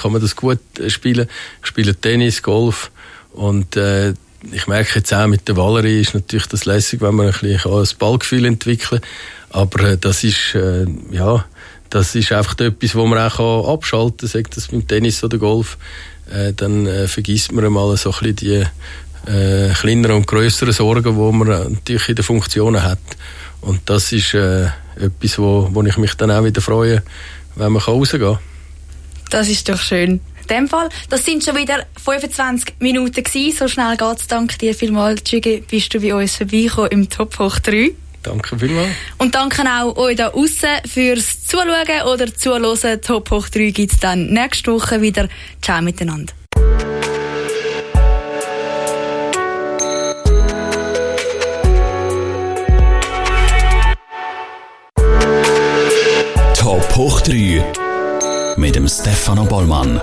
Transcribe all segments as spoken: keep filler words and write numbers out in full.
kann man das gut spielen. Ich spiele Tennis, Golf und äh, ich merke jetzt auch mit der Valerie ist natürlich das lässig, wenn man ein bisschen ein Ballgefühl entwickeln kann. Aber äh, das ist, äh, ja, das ist einfach etwas, wo man auch abschalten kann, sagt das beim Tennis oder Golf. Äh, dann äh, vergisst man mal so ein bisschen die äh, kleineren und grösseren Sorgen, die man natürlich in den Funktionen hat. Und das ist äh, etwas, wo, wo ich mich dann auch wieder freue, wenn man rausgehen kann. Das ist doch schön. In dem Fall, das sind schon wieder fünfundzwanzig Minuten gewesen. So schnell geht's. Danke dir vielmals, Tschüge, bist du bei uns vorbeigekommen im Top Hoch drei. Danke vielmals. Und danke auch euch da draussen fürs Zuschauen oder Zuhören. Top Hoch drei gibt's dann nächste Woche wieder. Ciao miteinander. Top Hoch drei mit dem Stefano Bollmann.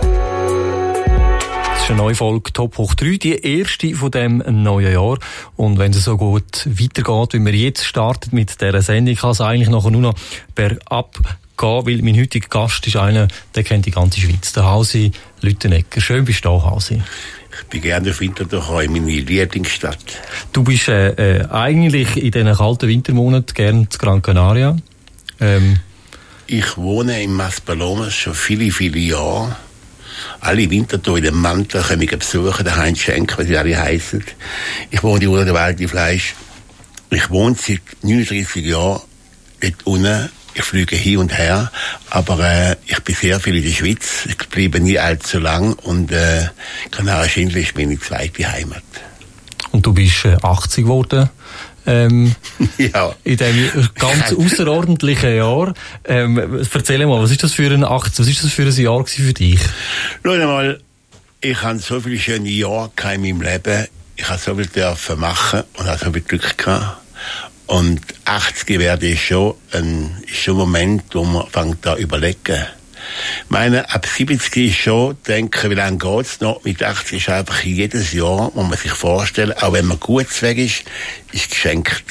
Das ist eine neue Folge Top Hoch drei, die erste von dem neuen Jahr. Und wenn es so gut weitergeht, wie wir jetzt starten mit dieser Sendung, kann es eigentlich nachher nur noch bergab gehen, weil mein heutiger Gast ist einer, der kennt die ganze Schweiz, der Hausi Lüttenegger. Schön bist du da, Hausi. Ich bin gerne auf Winterthur, in meine Lieblingsstadt. Du bist äh, äh, eigentlich in diesen kalten Wintermonaten gerne zu Gran Canaria. Ähm, Ich wohne in Maspalomas schon viele, viele Jahre. Alle Winterthur in den Mantel können mich besuchen, den Heinz Schenk, wie sie alle heissen. Ich wohne unter der Welt im Fleisch. Ich wohne seit neununddreißig Jahren dort unten. Ich fliege hin und her, aber äh, ich bin sehr viel in der Schweiz. Ich bleibe nie allzu lang und äh, Kanarienschindel ist meine zweite Heimat. Und du bist äh, achtzig geworden. Ähm, ja. In diesem ganz außerordentlichen Jahr. Ähm, erzähl mal, was ist das für ein achtzehn, was ist das für ein Jahr für dich? Schau mal, ich habe so viele schöne Jahre in meinem Leben. Ich habe so viel dürfen machen und habe so viel Glück gehabt. Und achtzig werde ich schon ein, ist schon ein Moment, wo man fängt da überlegen. Ich meine, ab siebzig ist schon, denke, wie lange geht's noch? Mit achtzig ist einfach jedes Jahr, muss man sich vorstellen, auch wenn man gut weg ist, ist geschenkt.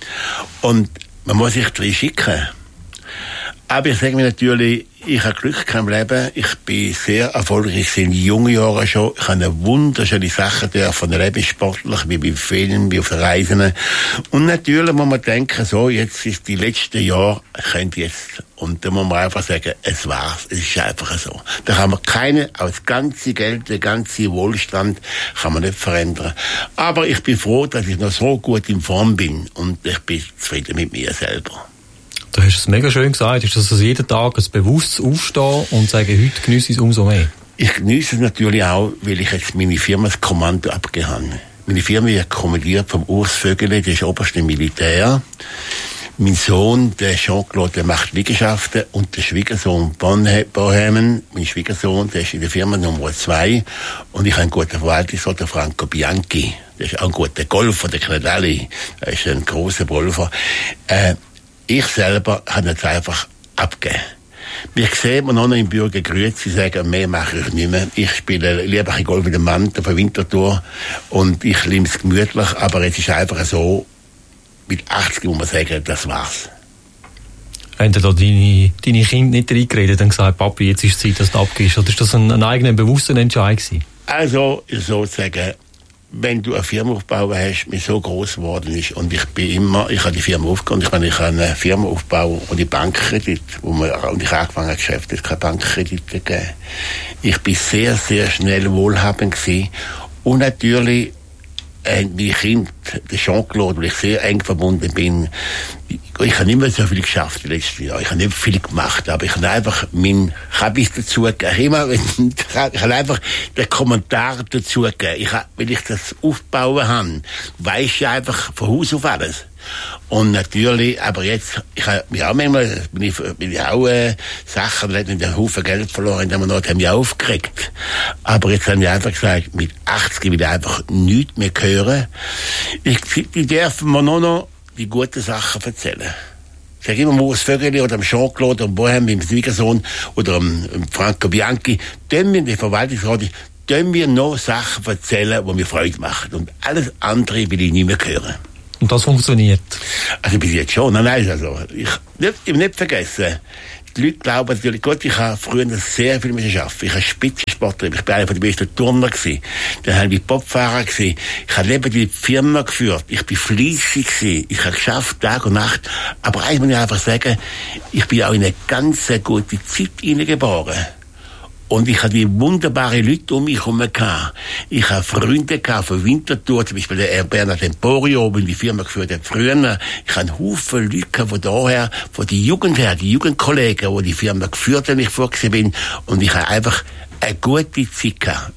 Und man muss sich drin schicken. Aber ich sage mir natürlich, ich habe Glück im Leben. Ich bin sehr erfolgreich in jungen Jahren schon. Ich habe eine wunderschöne Sachen dürfen erleben, sportlich, wie beim Film, wie auf Reisen. Und natürlich muss man denken, so, jetzt ist die letzten Jahre, könnt jetzt. Und da muss man einfach sagen, es war's. Es ist einfach so. Da kann man keine, auch das ganze Geld, der ganze Wohlstand, kann man nicht verändern. Aber ich bin froh, dass ich noch so gut in Form bin. Und ich bin zufrieden mit mir selber. Du hast es mega schön gesagt. Ist das also jeden Tag ein bewusstes Aufstehen und sagen, heute geniesse ich es umso mehr? Ich geniesse es natürlich auch, weil ich jetzt meine Firma das Kommando abgegeben habe. Meine Firma wird kommandiert vom Urs Vögele, der ist oberste Militär. Mein Sohn, der Jean-Claude, der macht Liegenschaften und der Schwiegersohn Bohemen, mein Schwiegersohn, der ist in der Firma Nummer zwei und ich habe einen guten Verwaltungsrat, der Franco Bianchi. Der ist auch ein guter Golfer, der kennt alle. Er ist ein grosser Golfer. Äh, Ich selber habe jetzt einfach abgegeben. Mich sehen wir noch im Bürger Grüezi sagen, mehr mache ich nicht mehr. Ich spiele lieber ein Golf mit dem Mann auf der Winterthur und ich liebe es gemütlich, aber es ist einfach so, mit achtzig muss man sagen, das war's. Haben da deine, deine Kinder nicht reingeredet und gesagt, Papi, jetzt ist es Zeit, dass du abgibst? Oder ist das ein, ein eigener, bewusster Entscheid gewesen? Also, sozusagen, wenn du eine Firma aufbauen hast, die so gross geworden ist, und ich bin immer, ich habe die Firma aufgebaut, ich meine, ich habe eine Firma aufgebaut und die Bankkredit, wo man, und ich habe angefangen, ein Geschäft, es keine Bankkredite gegeben. Ich bin sehr, sehr schnell wohlhabend gewesen. Und natürlich, äh, mein Kind, der Jean-Claude, wo ich sehr eng verbunden bin, ich, ich habe nicht mehr so viel geschafft die letzten Jahre. Ich habe nicht viel gemacht, aber ich habe einfach mein, ich habe es dazu gegeben. Immer, ich habe einfach den Kommentar dazu gegeben. Ich habe, wenn ich das aufbauen habe, weiss ich einfach von Haus auf alles. Und natürlich, aber jetzt, ich habe mich auch manchmal, bin ich, bin ich auch, äh, Sachen, da hat einen Haufen Geld verloren, da haben wir mich auch aufgeregt. Aber jetzt haben wir einfach gesagt, mit achtzig will ich einfach nichts mehr hören. Ich, die dürfen mir nur noch die guten Sachen erzählen. Ich sage immer, Urs Vögele oder am Jean-Claude oder Bohem, meinem Schwiegersohn oder am, am Franco Bianchi, dann wir, die Verwaltungsrat, dann wir noch Sachen erzählen, die mir Freude machen. Und alles andere will ich nicht mehr hören. Und das funktioniert? Also bis jetzt schon. Nein, nein, also, ich, nicht, ich will nicht vergessen, die Leute glauben natürlich, Gott, ich habe früher sehr viel müssen arbeiten. Ich habe Spitzensportler, ich bin einer der besten Turner gewesen. Dann habe ich Bobfahrer gewesen. Ich habe neben die Firma geführt. Ich bin fleissig gewesen. Ich habe geschafft, Tag und Nacht. Aber eins muss ich einfach sagen, ich bin auch in eine ganz gute Zeit hineingeboren. Und ich hatte die wunderbare Leute um mich herum gehabt. Ich habe Freunde gehabt von Winterthur, zum Beispiel der Bernhard Emporio, der die Firma geführt hat früher. Ich hatte einen Haufen Leute gehabt von daher, von der Jugend her, die Jugendkollegen, die die Firma geführt haben, ich vorgesehen bin. Und ich habe einfach eine gute Zeit gehabt.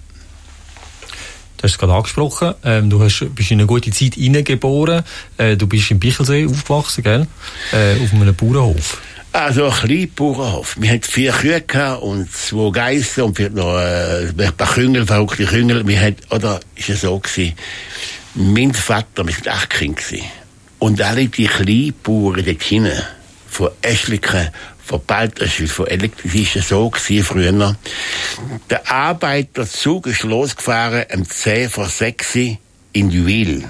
Du hast es gerade angesprochen, ähm, du hast, bist in eine gute Zeit hineingeboren. Äh, du bist im Bichelsee aufgewachsen, gell? Äh, auf einem Bauernhof. Also ein kleiner Bauernhof. Wir hatten vier Kühe gehabt und zwei Geissen und wir noch äh, ein paar Küngel, verrückte Küngel. Wir hatten, oder ist es so gewesen, mein Vater, wir sind acht Kinder gewesen. Und alle die kleinen Bauern dort hinten, von Eschliken, von Balterschwil, von Elektrik, ist es so gewesen früher. Der Arbeiterzug ist losgefahren um zehn vor sechs in Juwil.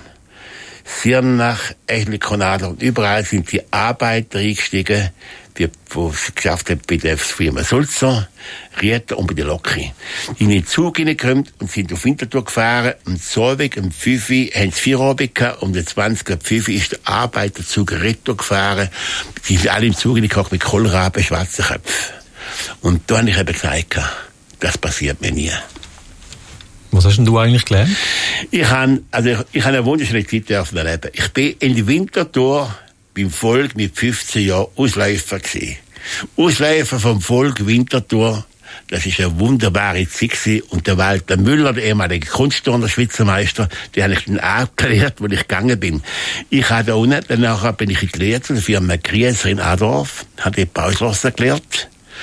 Sirnach, Eschlikonadler und überall sind die Arbeiter eingestiegen, die, die es geschafft haben bei der Firma Sulzer, Rieter und bei der Loki. Die in den Zug hineingekommen und sind auf Winterthur gefahren. Am Zollweg, um fünf Uhr, haben sie vier Abend gehabt. Um den zwanzig Uhr fünf Uhr ist der Arbeiterzug Retour gefahren. Die sind alle im Zug hineingekommen mit Kohlraben, schwarzen Köpfen. Und da habe ich eben gesagt, das passiert mir nie. Was hast denn du eigentlich gelernt? Ich habe, also ich, ich habe eine wunderschöne Zeit dürfen erleben. Ich bin in die Winterthur beim Volk mit fünfzehn Jahren Ausläufer gewesen. Ausläufer vom Volk Winterthur. Das ist eine wunderbare Zeit gewesen. Und der Walter Müller, der ehemalige Kunstturner, Schweizer Meister, der habe ich dann abgelehrt, wo ich gegangen bin. Ich habe da unten, danach bin ich in die Lehre zu der Firma Grieser in Adorf, habe die Bauschlosser gelehrt.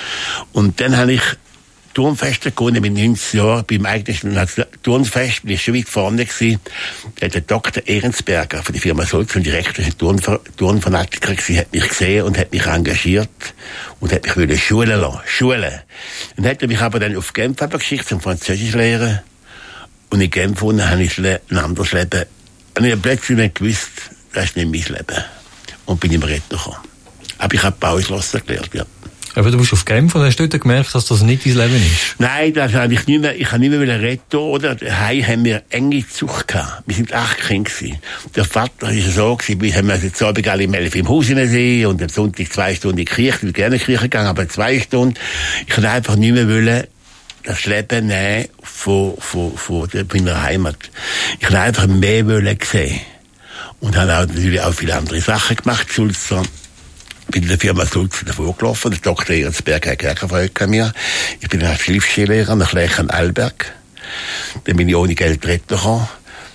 Und dann habe ich Turnfeste gegangen mit neunzehn Jahren. Beim eigentlichen Turnfest bin ich schon weit vorne gewesen. Der Doktor Ehrensberger von der Firma Sulz, und Direktor, ein Turn, Turnfanatiker gewesen, hat mich gesehen und hat mich engagiert und hat mich wieder schulen lassen. Schulen. Dann hat er mich aber dann auf Genf geschickt zum Französisch lehren. Und in Genf habe ich ein anderes Leben. Und ich habe plötzlich nicht gewusst, das ist nicht mein Leben. Und bin im Retter gekommen. Aber ich habe Bauschlosser gelernt, ja. Aber du bist auf Genf und hast dort gemerkt, dass das nicht dein Leben ist? Nein, das habe ich nicht mehr, ich habe nicht mehr retten, oder? Daheim haben wir enge Zucht gehabt. Wir sind acht Kinder gewesen. Der Vater ist so gewesen, wir haben jetzt Abend alle im elf im Haus hinein und am Sonntag zwei Stunden in die Kirche. Ich bin gerne in die Kirche gegangen, aber zwei Stunden. Ich habe einfach nicht mehr wollen, das Leben nehmen von, von, von meiner Heimat. Ich habe einfach mehr wollen sehen. Und habe auch natürlich auch viele andere Sachen gemacht, Sulzer. Bin in der Firma Sulz davor gelaufen. Der Doktor Ehrensberg hat keine Freude an mir. Ich bin ein Schriftskilllehrer nach Lechern Alberg. Dann bin ich ohne Geld Retter gekommen.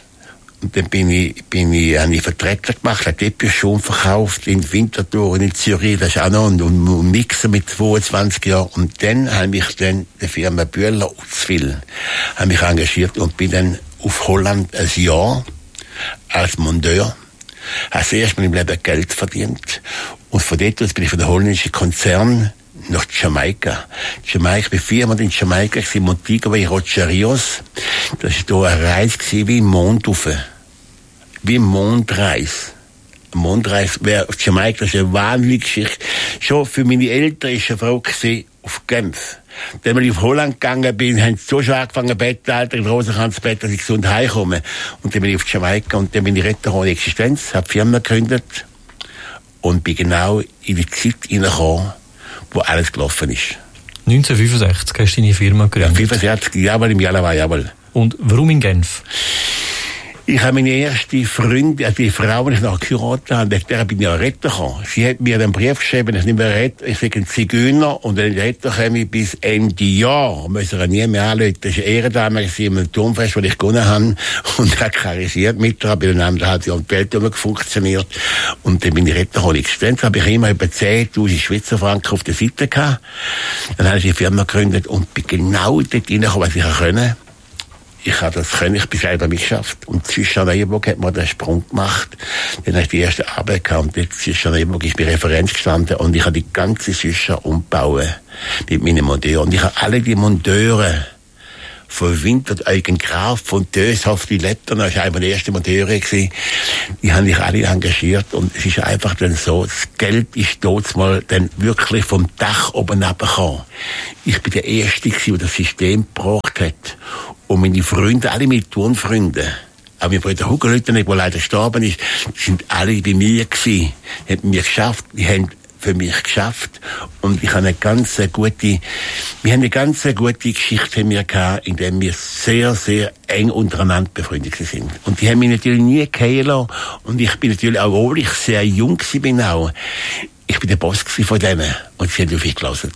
Und dann bin ich, bin ich, habe ich Vertreter gemacht, habe Teppich schon verkauft in Winterthur und in Zürich. Das ist auch noch ein, ein Mixer mit zweiundzwanzig Jahren. Und dann habe ich dann die Firma Bühler Uzwil, habe mich engagiert und bin dann auf Holland ein Jahr als Monteur. Habe das erste Mal im Leben Geld verdient. Und von dort aus bin ich von der holländischen Konzern nach Jamaika. Jamaika, ich bin viermal in Jamaika, in Montego y Rocha Rios. Das war da eine Reise wie im Mond rauf. Wie im Mondreis. Mondreis, wer auf Jamaika, das ist eine wahnsinnige Geschichte. Schon für meine Eltern ist eine Frau gewesen, auf Genf. Dann, wenn ich auf Holland gegangen bin, haben sie so schon angefangen, Bettalter, in Rosenkanzbett, dass ich gesund heimkomme. Und dann bin ich auf Jamaika und dann bin ich Retter ohne Existenz, habe Firma gegründet und bin genau in die Zeit hineingekommen, wo alles gelaufen ist. neunzehnhundertfünfundsechzig hast du deine Firma gegründet? Ja, fünfundsechzig, jawohl, im Januar, jawohl. Und warum in Genf? Ich habe meine erste Freundin, also die Frau, die ich noch geheiratet habe, der bin ich auch Retter gekommen. Sie hat mir einen Brief geschrieben, ich nicht mehr Retter, ich sage ein Zigeuner, und wenn ich Retter komme, bis Ende Jahr, muss er nie mehr anrufen. Das war eine Ehrendame in einem Turmfest, das ich gewonnen habe, und hat karisiert mit ihr, bei einem anderthalb Jahren die Welt funktioniert. Und dann bin ich Retter gekommen. Dann habe ich immer über zehntausend Schweizer Franken auf der Seite gehabt. Dann habe ich die Firma gegründet und bin genau dort reingekommen, was ich können. Ich habe das können, ich bin selber mitgeschafft. Und zwischen Neuenburg hat man den Sprung gemacht. Dann habe ich die erste Arbeit gehabt. Und jetzt zwischen Neuenburg ist mir Referenz gestanden. Und ich habe die ganze Süscher umbauen mit meinen Monteuren. Und ich habe alle die Monteure von Winter, Eugen Graf, von Döshoff, die Lettern, das war einer der ersten Monteure gewesen. Die haben sich alle engagiert und es ist einfach dann so, das Geld ist dort mal dann wirklich vom Dach oben runtergekommen. Ich bin der Erste gewesen, der das System gebracht hat. Und meine Freunde, alle meine Turnfreunde, auch mein Bruder Hugo Lüttenegg, der leider gestorben ist, sind alle bei mir gewesen. Die haben mir geschafft, die haben für mich geschafft. Und ich habe eine ganz gute, wir haben eine ganz gute Geschichte mir gehabt, in der wir sehr, sehr eng untereinander befreundet sind. Und die haben mich natürlich nie gehen lassen. Und ich bin natürlich auch, obwohl ich sehr jung bin auch, ich bin der Boss von denen. Und sie haben auf mich gelassen.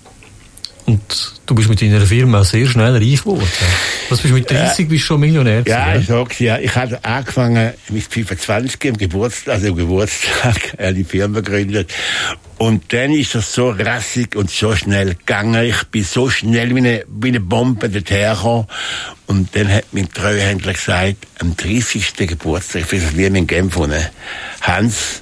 Und du bist mit deiner Firma sehr schnell reich geworden. Was bist du mit dreißig, äh, bist du schon Millionär gewesen? Ja, ich sag's ja. Ich hatte angefangen mit fünfundzwanzig im Geburtstag, also im Geburtstag, äh, die Firma gegründet. Und dann ist das so rassig und so schnell gegangen. Ich bin so schnell wie eine, wie eine Bombe dorthin gekommen. Und dann hat mein Treuhändler gesagt, am dreißigsten Geburtstag für das Leben in Genf, Hans,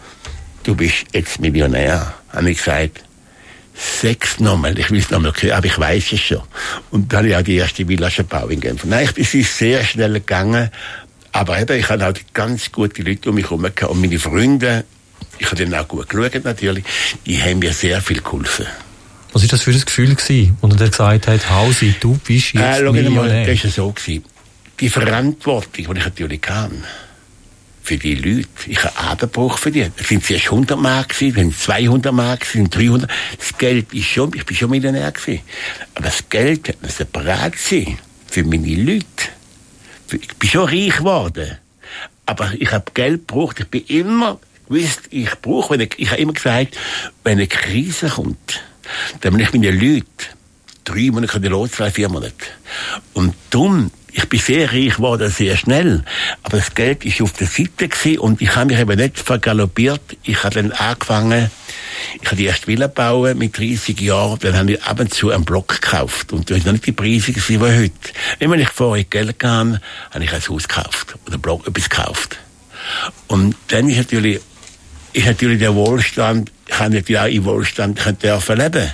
du bist jetzt Millionär. Habe ich gesagt, sechs nochmal, ich will es nochmal hören, aber ich weiß es schon. Und dann habe ich auch die erste Villa schon gebaut in Genf. Nein, es ist sehr schnell gegangen, aber eben, ich habe auch ganz gute Leute um mich herum gehabt. Und meine Freunde, ich habe denen auch gut geschaut natürlich, die haben mir sehr viel geholfen. Was war das für ein Gefühl gewesen, als er gesagt hat, Hausi, du bist jetzt äh, Millionär? Das war so gewesen. Die Verantwortung, die ich natürlich kann. Für die Leute. Ich habe Abenbruch für die. Es sind zuerst hundert Mark gewesen, dann zweihundert Mark gewesen, dreihundert. Das Geld ist schon, ich bin schon Millionär gewesen. Aber das Geld hat mir separat sein. Für meine Leute. Ich bin schon reich geworden. Aber ich habe Geld gebraucht. Ich bin immer gewusst, ich brauche, wenn ich, ich habe immer gesagt, wenn eine Krise kommt, dann will ich meine Leute drei Monate loszahlen, vier Monate. Und darum, ich bin sehr reich geworden, sehr schnell. Aber das Geld ist auf der Seite gewesen und ich habe mich eben nicht vergaloppiert. Ich habe dann angefangen, ich habe die erste Villa bauen mit dreißig Jahren, dann habe ich ab und zu einen Block gekauft. Und das war noch nicht die Preise wie heute. Wenn ich vorher Geld hatte, habe ich ein Haus gekauft oder einen Block etwas gekauft. Und dann ist natürlich, ist natürlich der Wohlstand, ich habe natürlich auch im Wohlstand dürfen leben.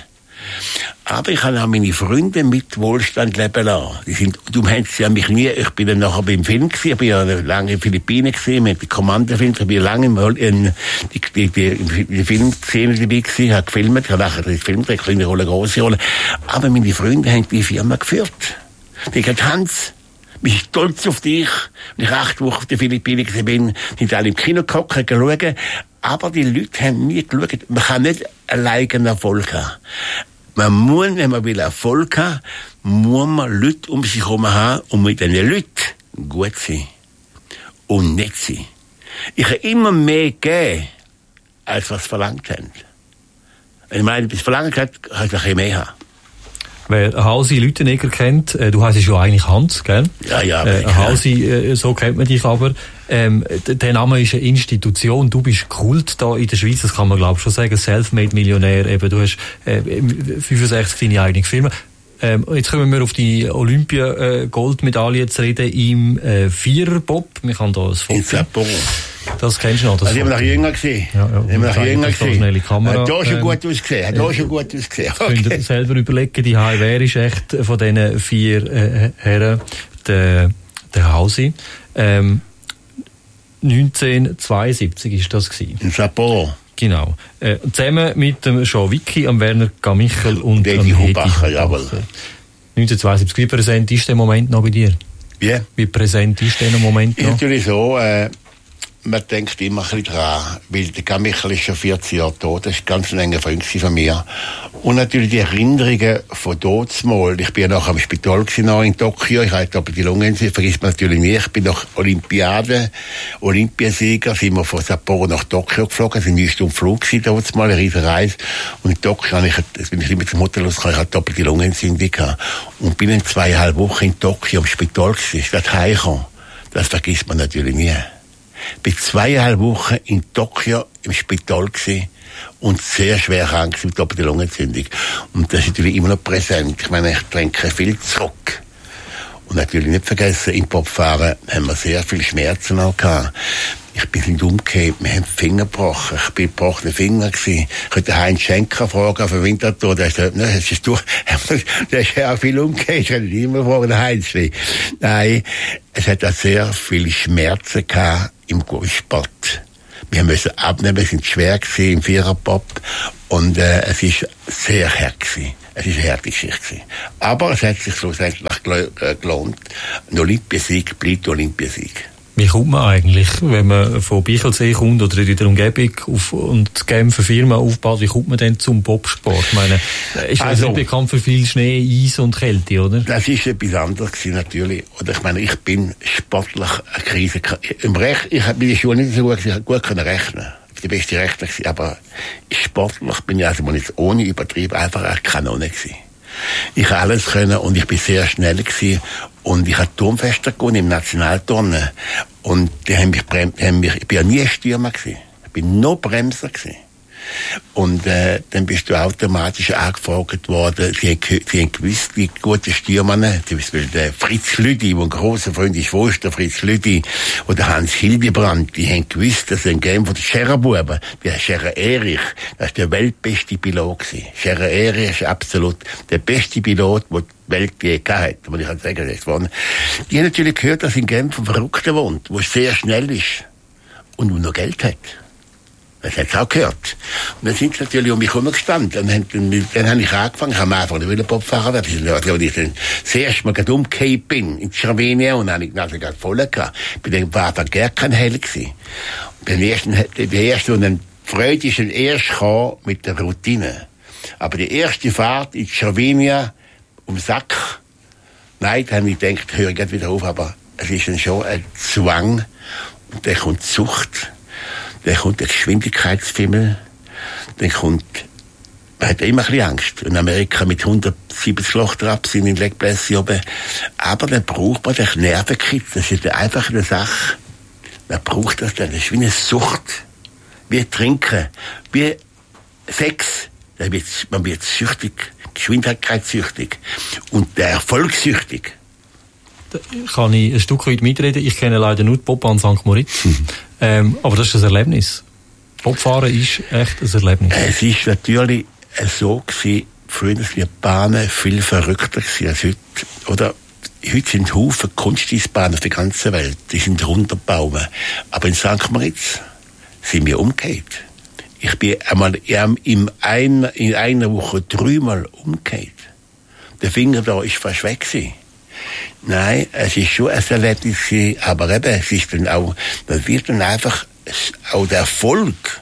Aber ich habe auch meine Freunde mit Wohlstand leben lassen. Die sind, du meinst ja mich nie, ich bin dann nachher beim Film gewesen, ich bin ja lange in den Philippinen gewesen, mit dem Kommandofilm, ich bin lange in die, die, die, die Filmszene dabei gewesen, habe gefilmt, ich habe nachher den Film gedreht, kleine Rolle, große Rolle. Aber meine Freunde haben die Firma geführt. Die haben gesagt, Hans, ich bin stolz auf dich. Wenn ich acht Wochen auf den Philippinen gewesen bin, sind alle im Kino geguckt, geschaut. Aber die Leute haben nie geschaut. Man kann nicht alleine einen Erfolg haben. Man muss, wenn man will Erfolg haben, muss man Leute um sich herum haben und mit diesen Leuten gut sein. Und nicht sein. Ich habe immer mehr gegeben, als was verlangt haben. Wenn man etwas verlangt hat, kann ich noch mehr haben. Wer Hausi Lüttenegger kennt, äh, du heisst ja eigentlich Hans, gell? Ja, ja. Äh, Hausi, äh, so kennt man dich aber. Ähm, der Name ist eine Institution, du bist Kult da in der Schweiz, das kann man glaube ich schon sagen, Selfmade-Millionär, eben, du hast äh, fünfundsechzig deine eigene Firma. Ähm, jetzt kommen wir auf die Olympia-Goldmedaille zu reden im äh, Viererbob. Wir haben da ein Foto. Das kennst du noch. Das also ich war noch jünger gewesen. Ja, ja. Ich war noch jünger gewesen. Kamera. Hat da schon gut ausgesehen. Hat da schon gut ausgesehen. Okay. Könnt ihr selber überlegen, die H I W ist echt von diesen vier äh, Herren der, der Hausi. Ähm, neunzehnhundertzweiundsiebzig ist das gewesen. In Sapporo. Genau. Äh, zusammen mit dem Jean Vicky, am Werner Gamichel und dem Hedi Hubacher, jawohl. neunzehnhundertzweiundsiebzig. Wie präsent ist der Moment noch bei dir? Wie? Wie präsent ist der Moment noch? Ist natürlich so, äh, man denkt immer ein bisschen dran, weil der Gamichel ist schon vierzig Jahre tot, das ist ganz ein enger Freund von mir. Und natürlich die Erinnerungen von Dotsmal. Ich bin ja nachher am Spital gewesen, in Tokio, ich hatte aber die Lungen, vergisst man natürlich nicht. Ich bin nach Olympiade, Olympiasieger, sind wir von Sapporo nach Tokio geflogen, sind neun Stunden Flug gewesen, Dotsmal, eine riesen Reise. Und in Tokio habe ich, das bin ich immer zum Hotel rausgekommen, ich hatte doppelte Lungenentzündung gehabt. Und bin in zweieinhalb Wochen in Tokio am Spital gewesen, statt heimgekommen. Das vergisst man natürlich nie. Bin zweieinhalb Wochen in Tokio im Spital gewesen und sehr schwer krank mit doppelter Lungenentzündung. Und das ist natürlich immer noch präsent. Ich meine, ich trinke viel zurück. Und natürlich nicht vergessen, im Popfahren haben wir sehr viele Schmerzen auch gehabt. Ich bin nicht umgekehrt, wir haben die Finger gebrochen. Ich bin gebrochene Finger gewesen. Ich könnte Heinz Schenker fragen auf den Winterthur, der sagt, ne, das ist durch, der ist ja auch viel umgekehrt. Ich kann nicht immer fragen, der Heinz. Nein, es hat auch sehr viele Schmerzen gehabt im Golfsport. Wir müssen abnehmen, wir sind schwer gewesen im Viererpop und äh, es ist sehr hart gewesen. Es ist eine harte Geschichte gewesen. Aber es hat sich schlussendlich gelohnt. Ein Olympiasieg bleibt Olympiasieg. Wie kommt man eigentlich, wenn man von Bichelsee kommt oder in der Umgebung auf, und Genfer Firmen aufbaut, wie kommt man denn zum Bobsport? Ich meine, ist also nicht bekannt für viel Schnee, Eis und Kälte, oder? Das ist etwas anderes gewesen, natürlich. Oder ich meine, ich bin sportlich eine Krise. Im Rech, ich habe in der Schule nicht so gut, ich gut können rechnen. Die beste Rechner gewesen. Aber sportlich bin ich, also man ist ohne Übertrieb einfach eine Kanone gewesen. Ich habe alles können und ich bin sehr schnell gewesen. Und ich habe Turmfeste gewonnen im Nationalturnen. Und die haben mich, haben mich, ich bin ja nie Stürmer gewesen. Ich bin nur Bremser gewesen. Und, äh, dann bist du automatisch angefragt worden. Sie haben, sie haben gewusst, wie gute Stürmer, zum Beispiel der Fritz Lüdi, der ein grosser Freund ist, wo ist der Fritz Lüdi, oder Hans Hildebrand, die haben gewusst, dass ein Game von der Schererbuben, der Scherer Erich, das ist der weltbeste Pilot gewesen. Scherer Erich ist absolut der beste Pilot, der die Welt je gehabt hat, muss ich halt sagen, das waren. Die haben natürlich gehört, dass in Genf ein Verrückter wohnt, der sehr schnell ist und nur noch Geld hat. Das hat's auch gehört. Und dann sind sie natürlich um mich herumgestanden. Und dann, dann habe ich angefangen, ich habe am Anfang den Bob-Fahrer werden. Ich glaube, ich dann das erste Mal gerade umgekehrt bin, in Slowenien, und dann habe ich die Nase gerade voll gehabt. Bei dem war einfach gar kein Hell gewesen. Und den ersten, der erste, und dann Freude ist dann erst gekommen mit der Routine. Aber die erste Fahrt in Slowenien, um Sack, nein, da habe ich gedacht, höre ich gerade wieder auf, aber es ist dann schon ein Zwang, und dann kommt Sucht. Dann kommt der Geschwindigkeitsfimmel, dann kommt, man hat immer ein bisschen Angst. In Amerika mit hundertsiebzig Lochter ab sind in Legplätze oben. Aber dann braucht man den Nervenkitzel. Das ist einfach eine Sache. Man braucht das dann. Das ist wie eine Sucht. Wie Trinken. Wie Sex. Man wird süchtig. Geschwindigkeitssüchtig. Und der Erfolgssüchtig. Da kann ich ein Stück weit mitreden. Ich kenne leider nur die Bobbahn Sankt Moritz. ähm, aber das ist ein Erlebnis. Bobfahren ist echt ein Erlebnis. Es ist natürlich so gewesen, früher sind die Bahnen viel verrückter gewesen als heute. Oder, heute sind Haufen Kunsteisbahnen auf der ganzen Welt. Die sind runtergebaut. Aber in Sankt Moritz sind wir umgekehrt. Ich bin einmal in einer, in einer Woche dreimal umgekehrt. Der Finger da ist fast weg gewesen. Nein, es ist schon ein Erlebnis, aber eben, es ist dann auch, man wird dann einfach, auch der Erfolg.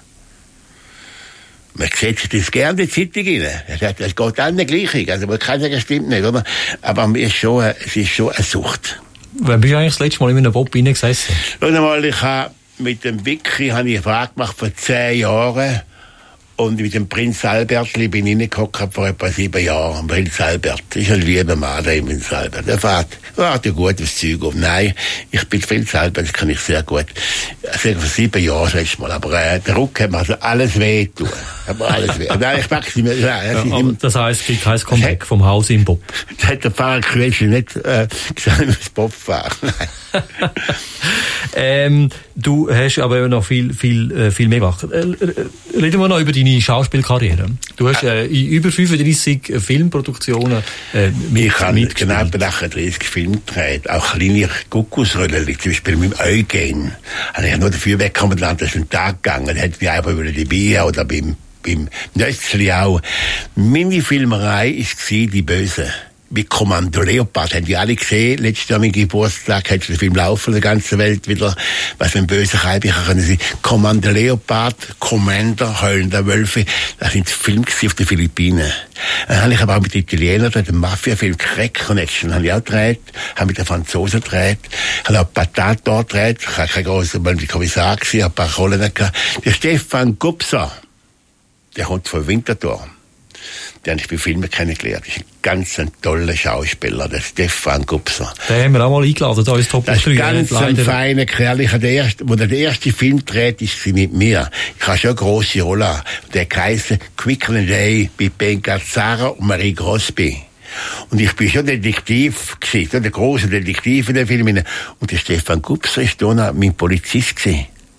Man sieht das gerne in die Zeitung rein. Das geht allen gleich. Also man kann sagen, es stimmt nicht, oder? Aber es ist schon, es ist schon eine Sucht. Wann bist du eigentlich das letzte Mal in einem Bob reingesessen? Und einmal, ich habe mit dem Vicky, habe ich eine Frage gemacht vor zehn Jahren. Und mit dem Prinz Albertli bin ich reingehockt vor etwa sieben Jahren. Prinz Albert ist ein lieber Mann, der Prinz Albert. Der fährt, fährt ja gut aufs Zeug auf. Nein, ich bin Prinz Albert, das kann ich sehr gut. Also vor sieben Jahren das letzte Mal. Aber äh, der Ruck hat mir also alles weh tun. Aber alles weh. Nein, ich mag es nicht mehr. Nein, ja, das heisst, es gibt kein Comeback vom Haus im Bob. Das hat der Pfarrer Kröschel nicht äh, gesagt, ich muss Bob fahren. Nein. ähm, du hast aber noch viel, viel, viel mehr gemacht. Äh, reden wir noch über deine Schauspielkarriere. Du hast äh, in über fünfunddreissig Filmproduktionen äh, mit, ich habe genau bei achtunddreissig Filme gedreht, auch kleine Kuckucksrollen, zum Beispiel mit dem Eugen. Habe ich nur dafür weggekommen, dass es einen Tag gegangen, da hätte ich einfach über die Bier oder beim, beim Nötzli auch. Meine Filmerei war Die Böse. Mit Kommando Leopard, haben die alle gesehen. Letztes Jahr, mein Geburtstag, hat der Film laufen, der ganzen Welt wieder, was ein böser Kaibicher können sie. Kommando Leopard, Commander, Heulender Wölfe, das sind Filme auf den Philippinen. Dann habe ich aber auch mit den Italienern, den Mafia-Film Crack Connection, habe ich auch gedreht, habe mit den Franzosen gedreht, habe auch Patat dort gedreht, ich habe kein grosser Kommissar gewesen, habe ein paar Rollen gehabt. Der Stefan Gubser, der kommt von Winterthur. Den habe ich bei Filmen kennengelernt. Das ist ein ganz ein toller Schauspieler, der Stefan Gubser. Den haben wir auch mal eingeladen, da ist Top drei. Das ist ganz ein feiner Kerl. Ich der erste, wo der erste Film dreht, ist sie mit mir. Ich habe schon eine grosse Rolle. Der heisst Quick and Day bei Ben Gazzara und Marie Grosby. Und ich bin schon Detektiv gewesen, der große Detektiv in den Filmen. Und der Stefan Gubser ist da noch mein Polizist gewesen.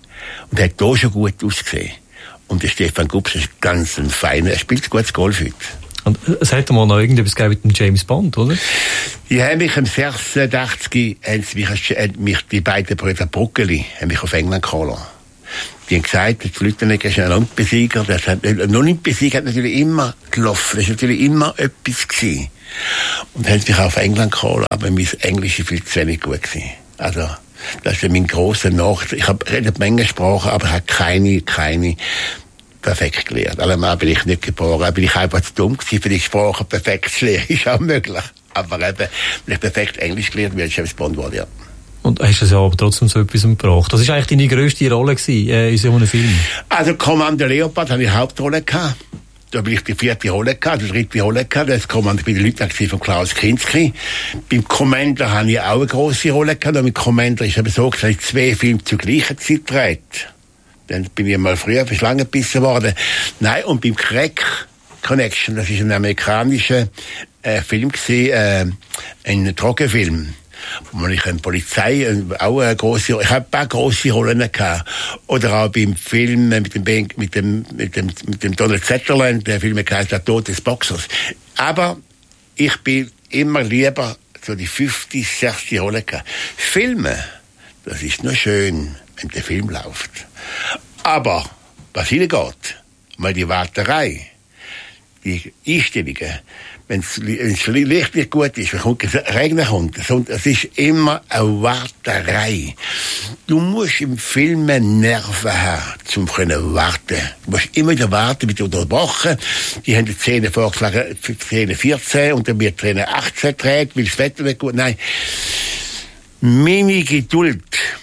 Und er hat da schon gut ausgesehen. Und der Stefan Gups ist ganz ein feiner, er spielt gutes Golf heute. Und es hätte mal noch irgendetwas gegeben mit dem James Bond, oder? Die haben mich im sechsundachtzig, haben sie mich, haben mich die beiden Brüder Bruckeli, haben mich auf England geholt. Die haben gesagt, das Lüttenegger ist ein Olympiasieger. Das hat, ein Olympiasieger hat natürlich immer gelaufen. Das war natürlich immer etwas gewesen. Und haben mich auf England geholt, aber mein Englisch war viel zu wenig gut gewesen. Also, das ist mein grosser Nachteil. Ich habe eine Menge Sprachen, aber ich habe keine, keine perfekt gelernt. Allemal bin ich nicht geboren, bin ich einfach zu dumm gewesen, für die Sprache perfekt zu lernen. Ist auch möglich. Aber eben, wenn ich perfekt Englisch gelernt habe, James Bond war, ja. Und hast du es ja aber trotzdem so etwas gebracht. Das war eigentlich deine grösste Rolle gewesen, äh, in so einem Film? Also, Kommando Leopard hatte ich Hauptrolle gehabt. Da bin ich die vierte Rolle gehabt, die dritte Rolle gehabt. Das Kommando bei den Leuten von Klaus Kinski. Beim Commander habe ich auch eine grosse Rolle gehabt. Und mit Commander ist aber so, dass ich zwei Filme zur gleichen Zeit dreht. Dann bin ich mal früher für Schlangen gebissen worden. Nein, und beim Crack Connection, das ist ein amerikanischer äh, Film gewesen, äh, ein Drogenfilm. Wo ich eine Polizei, auch eine grosse, ich habe ein paar grosse Rollen gehabt. Oder auch beim Film mit dem, mit dem, mit dem, mit dem Donald Sutherland, der Film heißt Der Tod des Boxers. Aber ich bin immer lieber so die fünfte, sechste Rolle gehabt. Filme, das ist nur schön, wenn der Film läuft. Aber, was hingeht, mal die Warterei, die Einstellungen, wenn das Licht nicht gut ist, wenn Regen kommt, es ist immer eine Warterei. Du musst im Film Nerven haben, um zu warten. Du musst immer wieder warten, wieder unterbrochen. Die haben die Szene vorgeschlagen, Szene vierzehn, und dann wird Szene achtzehn gedreht, weil das Wetter nicht gut, nein. Meine Geduld,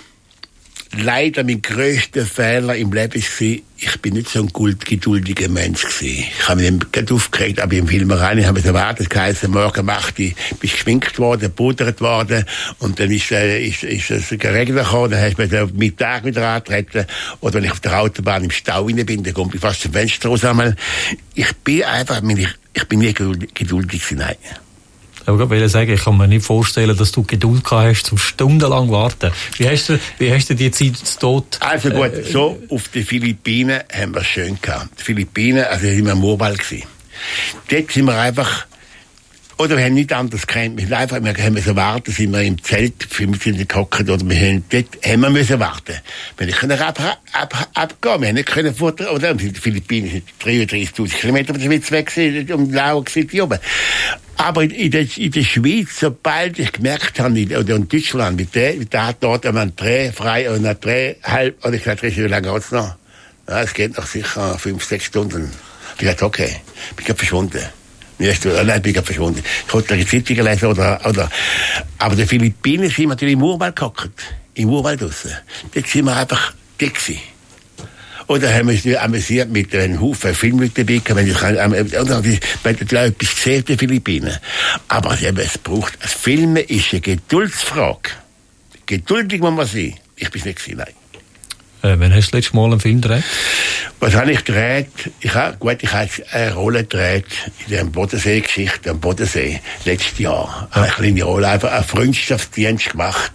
leider mein grösster Fehler im Leben war, ich bin nicht so ein geduldiger Mensch gewesen. Ich habe mich nicht aufgeregt, aber im Film rein, ich habe es erwartet, geheißen, morgen macht ich, bin geschminkt worden, gepudert worden, und dann ist, äh, ist, ist es geregnet gekommen, dann hast du mich am Mittag wieder angetreten, oder wenn ich auf der Autobahn im Stau rein bin, dann komme ich fast zum Fenster raus einmal. Ich bin einfach, ich, ich bin nie geduldig gewesen, nein. Ich wollte sagen, ich kann mir nicht vorstellen, dass du Geduld gehabt hast, zum stundenlang warten. Wie hast du, wie hast du die Zeit zu Tod? Also gut, äh, so auf den Philippinen haben wir es schön gehabt. Die Philippinen, also sind wir im Urwald gewesen. Dort sind wir einfach, oder wir haben nichts anderes gekannt. Wir sind einfach, wir haben müssen warten, sind wir im Zelt, wir sind gehockt, oder wir haben, dort haben wir müssen warten. Wir können ab, ab, abgehen, wir haben nicht können futtern, oder? Die Philippinen sind dreiunddreißigtausend Kilometer von der Schweiz weg gewesen, um Lauer gewesen, die oben. Aber in der, in der Schweiz, sobald ich gemerkt habe, oder in Deutschland, mit der, mit der hat dort einmal ein Dreh frei, und ein Dreh halb, und ich dachte, wie lange geht's noch? Ja, es geht noch sicher fünf, sechs Stunden. Ich dachte, okay, bin ich verschwunden. Nicht, nein, bin ich verschwunden. Ich wollte die Zeitung lesen, oder, oder, aber die Philippinen sind natürlich im Urwald gehockt. Im Urwald draussen. Dort sind wir einfach dick gewesen. Oder haben wir uns amüsiert mit einem Haufen Filmleuten dabei, wenn ich, oder, wenn du etwas gesehen in den Philippinen. Aber es braucht, das Filmen ist eine Geduldsfrage. Geduldig muss man sein. Ich bin nicht gewesen, nein. Äh, wann hast du das letzte Mal einen Film gedreht? Was habe ich gedreht? Ich habe, gut, ich habe eine Rolle gedreht in der Bodensee-Geschichte, am Bodensee, letztes Jahr. Ja. Eine kleine Rolle, einfach einen Freundschaftsdienst gemacht.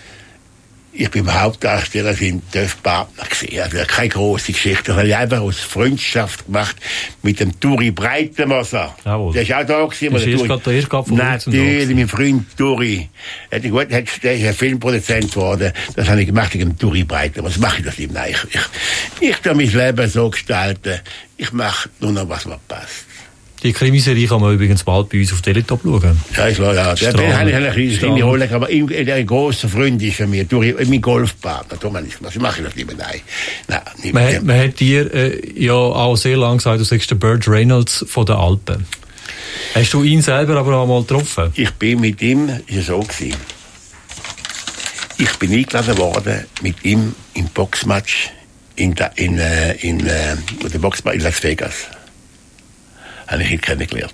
Ich bin Hauptdarsteller, sind Töff-Partner gewesen. Also keine grosse Geschichte. Das habe ich einfach aus Freundschaft gemacht mit dem Turi Breitenwasser. Jawohl. Der ist auch da gewesen. Der ist gerade der erste von Natürlich, mein Freund Turi. Der ist ein Filmproduzent geworden. Das habe ich gemacht mit dem Turi Breitenwasser. Was mache ich das nicht? Nein, ich, ich, ich tue mein Leben so gestalten. Ich mache nur noch, was mir passt. Die Krimiserie kann man übrigens bald bei uns auf Teletop schauen. Ja, ist klar, ja. Der Ben habe ich eine kleine Rolle, aber der grosse Freund ist von mir, durch mein Golfpartner. Was mache ich das lieber? Nein. Nein, nicht man, hat, man hat dir äh, ja auch sehr lange gesagt, du sagst der Burt Reynolds von den Alpen. Hast du ihn selber aber auch mal getroffen? Ich bin mit ihm, ist es so gewesen. Ich bin eingeladen worden mit ihm im Boxmatch in, in, in, in, in der Boxmatch in Las Vegas. Habe ich ihn kennengelernt.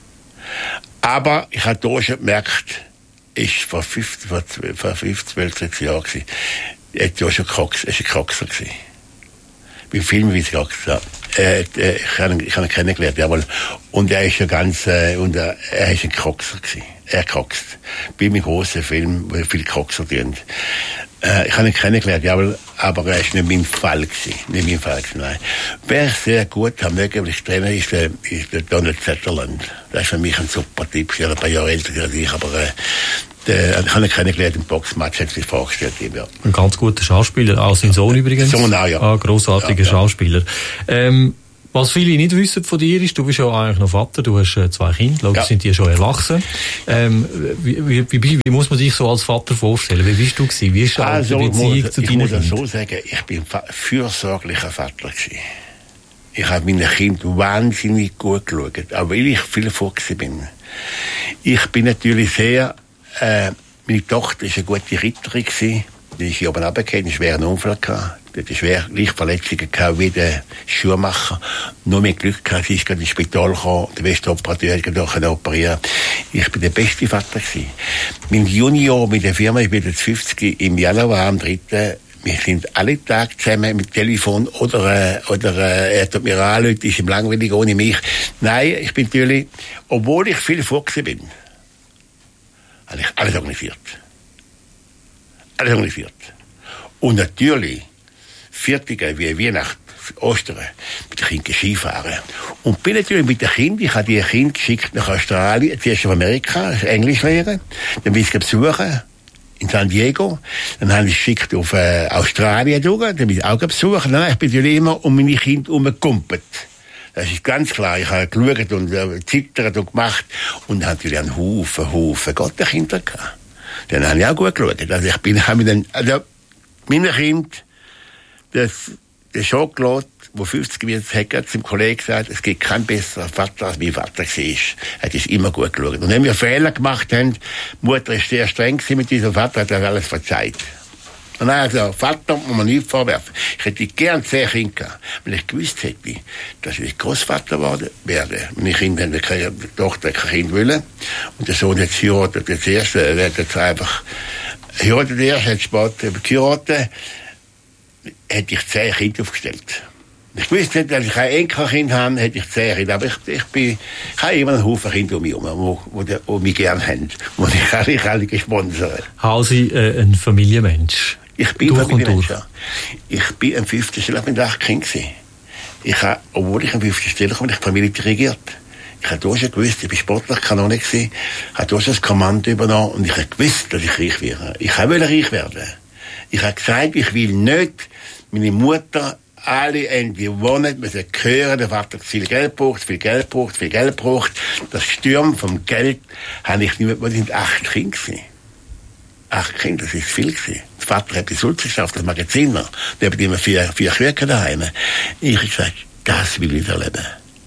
Aber ich habe da schon gemerkt, ist vor fünf, vor fünf, zwölf, sechzehn Jahren gewesen. Er hat ja schon gekroxt, er ist ein Kroxer gewesen. Beim Film wie es gekroxt, ja. Äh, äh, ich habe ihn, ich habe ihn kennengelernt, jawohl. Und er ist ja ganz, äh, und er, er ist ein Kroxer gewesen. Er kroxt. Bei meinem grossen Film, wo viele Kroxer tun. Äh, ich habe ihn kennengelernt, ja, aber, aber er war nicht mein Fall gewesen. Nicht mein Fall gewesen, nein. Wer ich sehr gut haben mögen, weil ich Trainer ist, der, ist der Donald Sutherland. Das ist für mich ein super Typ. Er ist ein paar Jahre älter als ich, aber äh, der, ich habe ihn kennengelernt im Boxmatch, hat sich vorgestellt. Ja. Ein ganz guter Schauspieler, auch sein Sohn übrigens. Sohn auch, ja. Ah, grossartiger ja, ja. Schauspieler. Ähm, Was viele nicht wissen von dir ist, du bist ja eigentlich noch Vater, du hast äh, zwei Kinder, logisch ja. sind die schon erwachsen. Ähm, wie, wie, wie, wie muss man sich so als Vater vorstellen? Wie bist du gewesen? Wie ist also, die Beziehung muss, zu deinen Kindern? Ich muss so sagen, ich bin ein fürsorglicher Vater gewesen. Ich habe meine Kinder wahnsinnig gut geschaut, auch weil ich viel vorgesehen bin. Ich bin natürlich sehr, äh, meine Tochter war eine gute Ritterin gewesen. Die ist hier oben runtergefallen, einen schweren Unfall gehabt. Die hatte schwer Lichtverletzungen gehabt, wie der Schuhmacher. Nur mit Glück gehabt, sie ist gerade ins Spital gekommen, der beste Operateur hat gerade operieren. Ich bin der beste Vater gewesen. Mein Junior mit der Firma, ich bin jetzt fünfzig, im Januar am dritten Wir sind alle Tage zusammen mit Telefon oder, äh, oder, äh, er tut mir anrufen, ist ihm langweilig ohne mich. Nein, ich bin natürlich, obwohl ich viel vorgesehen bin, habe ich alles organisiert. Alles organisiert. Und natürlich, Viertige wie Weihnachten, Ostern, mit den Kindern Skifahren. Und bin natürlich mit den Kindern, ich habe die Kinder geschickt nach Australien, zuerst auf Amerika, Englisch lernen, dann bin ich besuchen, in San Diego, dann habe ich geschickt auf äh, Australien durch, dann bin ich auch besuchen, dann ich bin natürlich immer um meine Kinder herumgekumpelt. Das ist ganz klar, ich habe geschaut und äh, zittert und gemacht und habe natürlich einen Haufen, Haufen Gottenkinder gehabt. Dann habe ich auch gut geschaut. Also ich bin, habe mir dann, also, meine Kinder, das, der Schokolade, der fünfzig wird, hat zum Kollegen gesagt, es gibt keinen besseren Vater, als mein Vater war. Er hat es immer gut geschaut. Und wenn wir Fehler gemacht haben, die Mutter ist sehr streng mit diesem Vater, hat er alles verzeiht. Und dann hat er gesagt, Vater, muss man nicht vorwerfen. Ich hätte gern zehn Kinder gehabt, wenn ich gewusst hätte, dass ich Großvater werde. Meine Kinder haben keine Tochter, kein Kind wollen. Und der Sohn hat geheiratet. Das erste, er hat jetzt einfach geheiratet, erst, hat später geheiratet, hätte ich zehn Kinder aufgestellt. Ich wusste nicht, dass ich ein Enkelkind habe, hätte ich zehn Kinder. Aber ich, ich, bin, ich habe immer einen Haufen Kinder um mich herum, die, die, die mich gerne haben. Und ich kann ich alle gesponsert. Hausi, äh, ein Familienmensch. Ich bin ein Familienmensch, ja. Ich bin am fünften Stelle mit acht Kindern gewesen. Ich habe, obwohl ich am fünften Stelle komme, ich die Familie dirigiert. Ich habe da schon gewusst, ich bin sportlich Kanone gewesen, habe da schon das Kommando übernommen und ich habe gewusst, dass ich reich werde. Ich wollte reich werden. Ich habe gesagt, ich will nicht meine Mutter alle in die Wohnung müssen hören, der Vater viel Geld braucht, viel Geld braucht, viel Geld braucht. Das Sturm vom Geld habe ich nicht mehr, das sind acht Kinder gewesen. Acht Kinder, das ist viel gewesen. Der Vater hat die Sulze geschafft, das Magazin noch. Der hat immer vier, vier Küken daheim. Ich habe gesagt, das will ich erleben.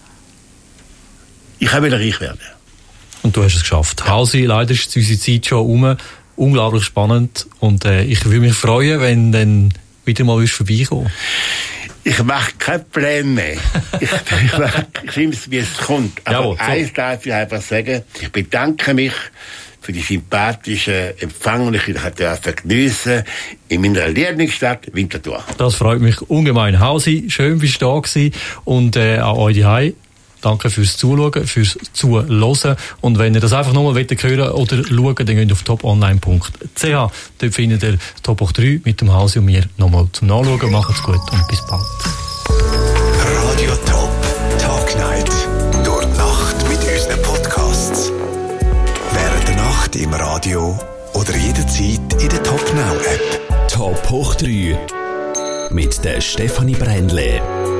Ich will reich werden. Und du hast es geschafft. Ja. Hausi, leider ist unsere Zeit schon um. Unglaublich spannend. Und äh, ich würde mich freuen, wenn dann wieder mal vorbeikommen. Ich mache keine Pläne mehr. Ich, ich, mache, ich nehme es, wie es kommt. Aber Jawohl, eins so. Darf ich einfach sagen, ich bedanke mich für die sympathische Empfang, die ich geniessen in meiner Lieblingsstadt Winterthur. Das freut mich ungemein. Hausi, schön bist du da gewesen. Und äh, an euch daheim. Danke fürs Zuschauen, fürs Zuhören. Und wenn ihr das einfach nochmal hören oder schauen, dann geht auf top online punkt c h. Dort findet ihr Top hoch drei mit dem Hausi und mir nochmal zum Nachschauen. Macht's gut und bis bald. Radio Top Tag Night. Durch die Nacht mit unseren Podcasts. Während der Nacht im Radio oder jederzeit in der Top Now App. Top hoch drei mit der Stefanie Brändle.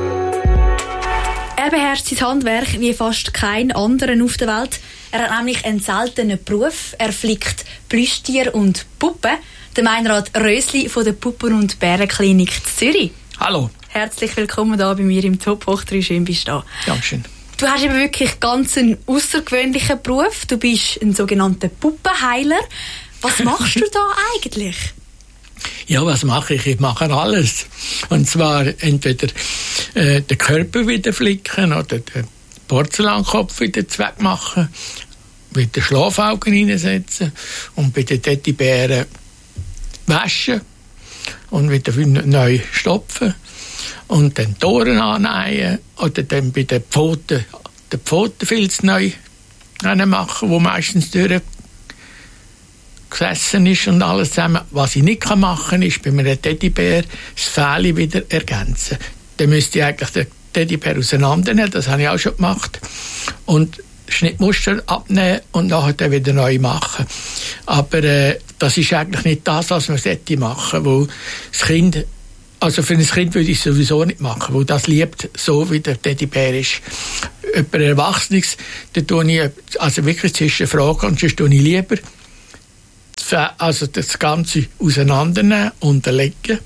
Er beherrscht sein Handwerk wie fast kein anderer auf der Welt. Er hat nämlich einen seltenen Beruf. Er flickt Plüschtiere und Puppen. Der Meinrad Rösli von der Puppen- und Bärenklinik Zürich. Hallo. Herzlich willkommen hier bei mir im Top hoch drei. Schön bist du da. Dankeschön. Du hast eben wirklich ganz einen außergewöhnlichen Beruf. Du bist ein sogenannter Puppenheiler. Was machst du da eigentlich? Ja, was mache ich? Ich mache alles. Und zwar entweder äh, den Körper wieder flicken oder den Porzellankopf wieder wegmachen, wieder Schlafaugen reinsetzen und bei den Teddybären waschen und wieder neu stopfen und dann die Ohren annähen oder dann bei den Pfoten den Pfotenfilz neu machen, wo meistens durch gesessen ist und alles zusammen. Was ich nicht machen kann, ist bei einem Teddybär das Fell wieder ergänzen. Dann müsste ich eigentlich den Teddybär auseinandernehmen, das habe ich auch schon gemacht. Und Schnittmuster abnehmen und nachher dann wieder neu machen. Aber äh, das ist eigentlich nicht das, was man sollte machen, weil das Kind, also für ein Kind würde ich es sowieso nicht machen, weil das liebt so, wie der Teddybär ist. Über Erwachsenes, da tue ich, also wirklich zwischen Fragen und sonst tue ich lieber also das Ganze auseinandernehmen, unterlegen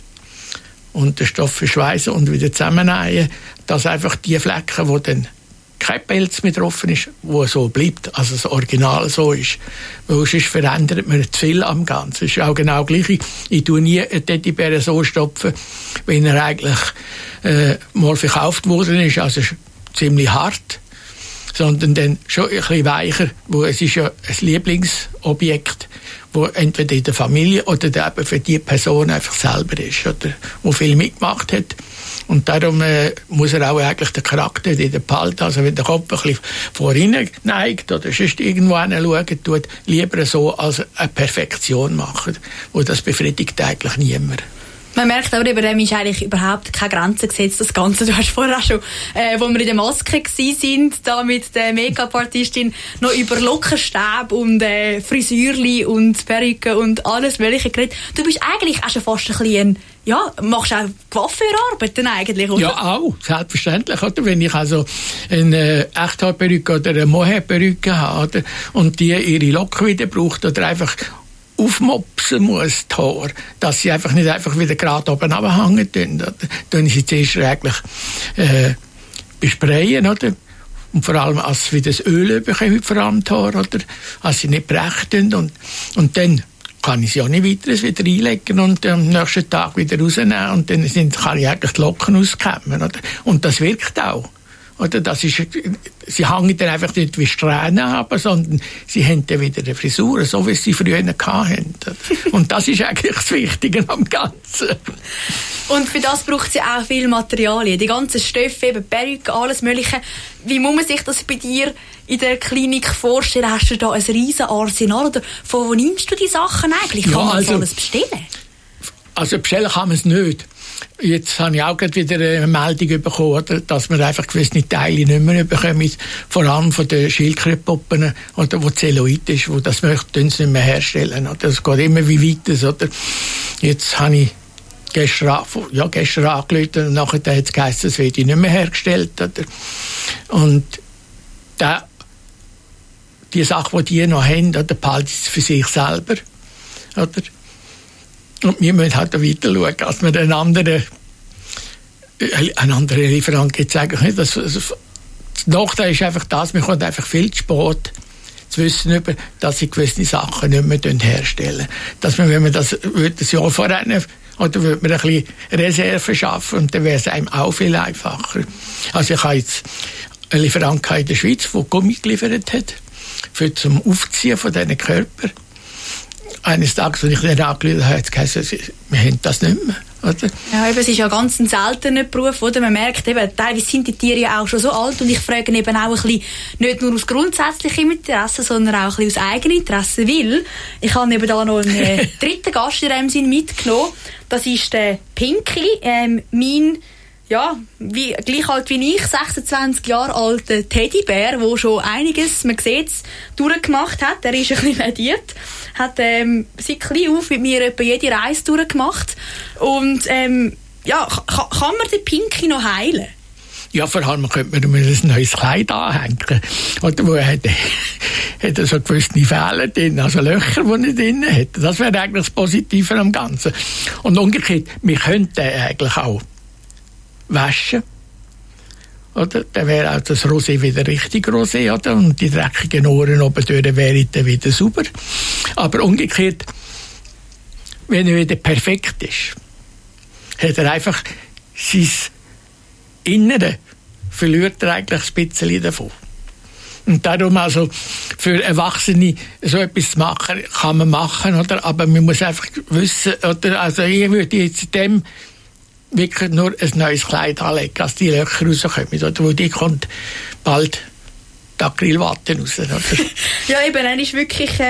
und den Stoff verschweißen und wieder zusammennähen, dass einfach die Flecken, wo dann kein Pelz mehr drauf ist, wo so bleibt, also das Original so ist. Weil sonst verändert man zu viel am Ganzen. Es ist auch genau gleich. Ich tue nie einen Teddybär so stopfen, wenn er eigentlich äh, mal verkauft worden ist, also ziemlich hart, sondern dann schon ein bisschen weicher, wo es ist ja ein Lieblingsobjekt, wo entweder in der Familie oder eben für die Person einfach selber ist, oder wo viel mitgemacht hat. Und darum äh, muss er auch eigentlich den Charakter wieder behalten. Also wenn der Kopf ein bisschen vorhin neigt oder sonst irgendwo hinschauen tut, lieber so als eine Perfektion machen. Und das befriedigt eigentlich niemand. Man merkt aber, über dem ist eigentlich überhaupt keine Grenze gesetzt, das Ganze. Du hast vorher auch schon, äh, wo wir in der Maske gsi sind, da mit der Make-up-Artistin, noch über Lockenstäbe und äh, Frisürli und Perücke und alles Mögliche geredet. Du bist eigentlich auch schon fast ein bisschen, ja, machst auch Coiffeurarbeiten eigentlich, oder? Ja, auch, selbstverständlich, oder? Wenn ich also eine Echthaarperücke oder eine Mohair-Perücke habe, oder? Und die ihre Locken wieder braucht oder einfach aufmopsen muss, die Haare, dass sie einfach nicht einfach wieder gerade oben runterhängen tun. Dann sie zuerst eigentlich äh, besprayen, oder? Und vor allem, als sie wieder das Öl überkommen, vor allem die Haare, oder? Als sie nicht brechen. Und, und dann kann ich sie auch nicht weiter wieder einlegen und am nächsten Tag wieder rausnehmen. Und dann sind, kann ich eigentlich die Locken auskämmen, oder? Und das wirkt auch. Oder das ist, sie hängen dann einfach nicht wie Strähnen ab, sondern sie haben dann wieder eine Frisur, so wie sie früher hatten. Und das ist eigentlich das Wichtige am Ganzen. Und für das braucht es ja auch viel Materialien. Die ganzen Stoffe, eben Perücke, alles Mögliche. Wie muss man sich das bei dir in der Klinik vorstellen? Hast du da ein riesen Arsenal? Oder von wo nimmst du die Sachen eigentlich? Kann ja, man also, das alles bestellen? Also bestellen kann man es nicht. Jetzt habe ich auch gerade wieder eine Meldung bekommen, dass wir einfach gewisse Teile nicht mehr bekommen, vor allem von den Schildkrötenpuppen, oder wo Zellulit ist, wo das möchten sie nicht mehr herstellen. Oder? Das geht immer wie weiter. Oder? Jetzt habe ich gestern, ja, gestern angerufen und nachher hat es geheißen, es wird nicht mehr hergestellt. Oder? Und da, die Sache, die die noch haben, oder, behalten sie für sich selber. Oder? Und wir müssen halt weiter schauen, als wir einen anderen, einen anderen Lieferant gibt es eigentlich nicht. Das, das, das Nachteil ist einfach das, wir kommen einfach viel zu spät zu wissen, über, dass sie gewisse Sachen nicht mehr herstellen. Dass man, wenn man das, das Jahr vorher oder würde man ein bisschen Reserve schaffen und dann wäre es einem auch viel einfacher. Also ich habe jetzt einen Lieferant in der Schweiz, der Gummi geliefert hat, für zum Aufziehen von diesen Körpern. Eines Tages, als ich den angerufen habe, hat es geheißen, wir haben das nicht mehr. Oder? Ja, eben, es ist ja ganz ein seltener Beruf, oder? Man merkt eben, teilweise sind die Tiere ja auch schon so alt und ich frage eben auch ein bisschen, nicht nur aus grundsätzlichem Interesse, sondern auch ein bisschen aus eigenem Interesse, weil ich habe eben da noch einen dritten Gast in dem Sinn mitgenommen. Das ist der Pinky, ähm, mein, ja, wie, gleich alt wie ich, sechsundzwanzig Jahre alter Teddybär, der schon einiges, man sieht es, durchgemacht hat. Er ist ein bisschen lediert, hat ähm, seit klein auf mit mir etwa jede Reise durchgemacht. Und ähm, ja, kann, kann man den Pinky noch heilen? Ja, vor allem könnte man ein neues Kleid anhängen. Oder wo er hat, hat er so gewisse Fehler drin, also Löcher, die er drin hat. Das wäre eigentlich das Positive am Ganzen. Und umgekehrt, wir könnten eigentlich auch waschen. Oder? Dann wäre auch das Rosé wieder richtig Rosé, oder? Und die dreckigen Ohren oben durch wären dann wieder sauber. Aber umgekehrt, wenn er wieder perfekt ist, hat er einfach sein Innere, verliert er eigentlich ein bisschen davon. Und darum also für Erwachsene so etwas zu machen, kann man machen, oder? Aber man muss einfach wissen, oder? Also ich würde jetzt dem wirklich nur ein neues Kleid anlegen, dass die Löcher rauskommen, oder? Wo die kommt bald die Acrylwatte raus, oder? Ja, eben, er ist wirklich, äh,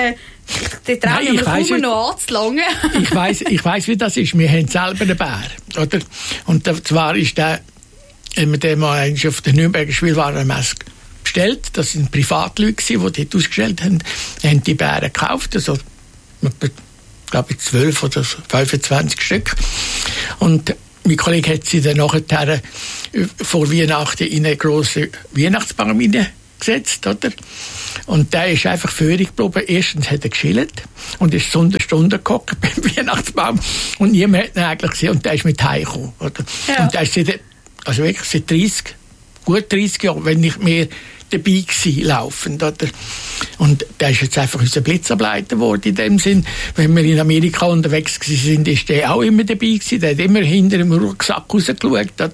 Den trauen wir kaum noch anzulangen. ich weiss, ich weiss, wie das ist. Wir haben selber einen Bär, oder? Und zwar ist der, wenn wir den mal auf der Nürnberger Spielwarenmesse bestellt, das sind Privatleute, die dort ausgestellt haben, haben die Bären gekauft, also, ich glaube, zwölf oder fünfundzwanzig Stück. Und mein Kollege hat sie dann nachher vor Weihnachten in eine grosse Weihnachtsbaum gesetzt, oder? Und der ist einfach führig geblieben. Erstens hat er geschillt und ist so eine Stunde gehockt beim Weihnachtsbaum und niemand hat ihn eigentlich gesehen und der ist mit heimgekommen, oder? Ja. Und der ist seit, also wirklich seit dreißig, gut dreißig Jahren, wenn nicht mehr, dabei gewesen, laufend, oder? Und der ist jetzt einfach unser Blitzableiter geworden, in dem Sinn. Wenn wir in Amerika unterwegs sind, ist der auch immer dabei gewesen. Der hat immer hinter dem Rucksack rausgeschaut, oder?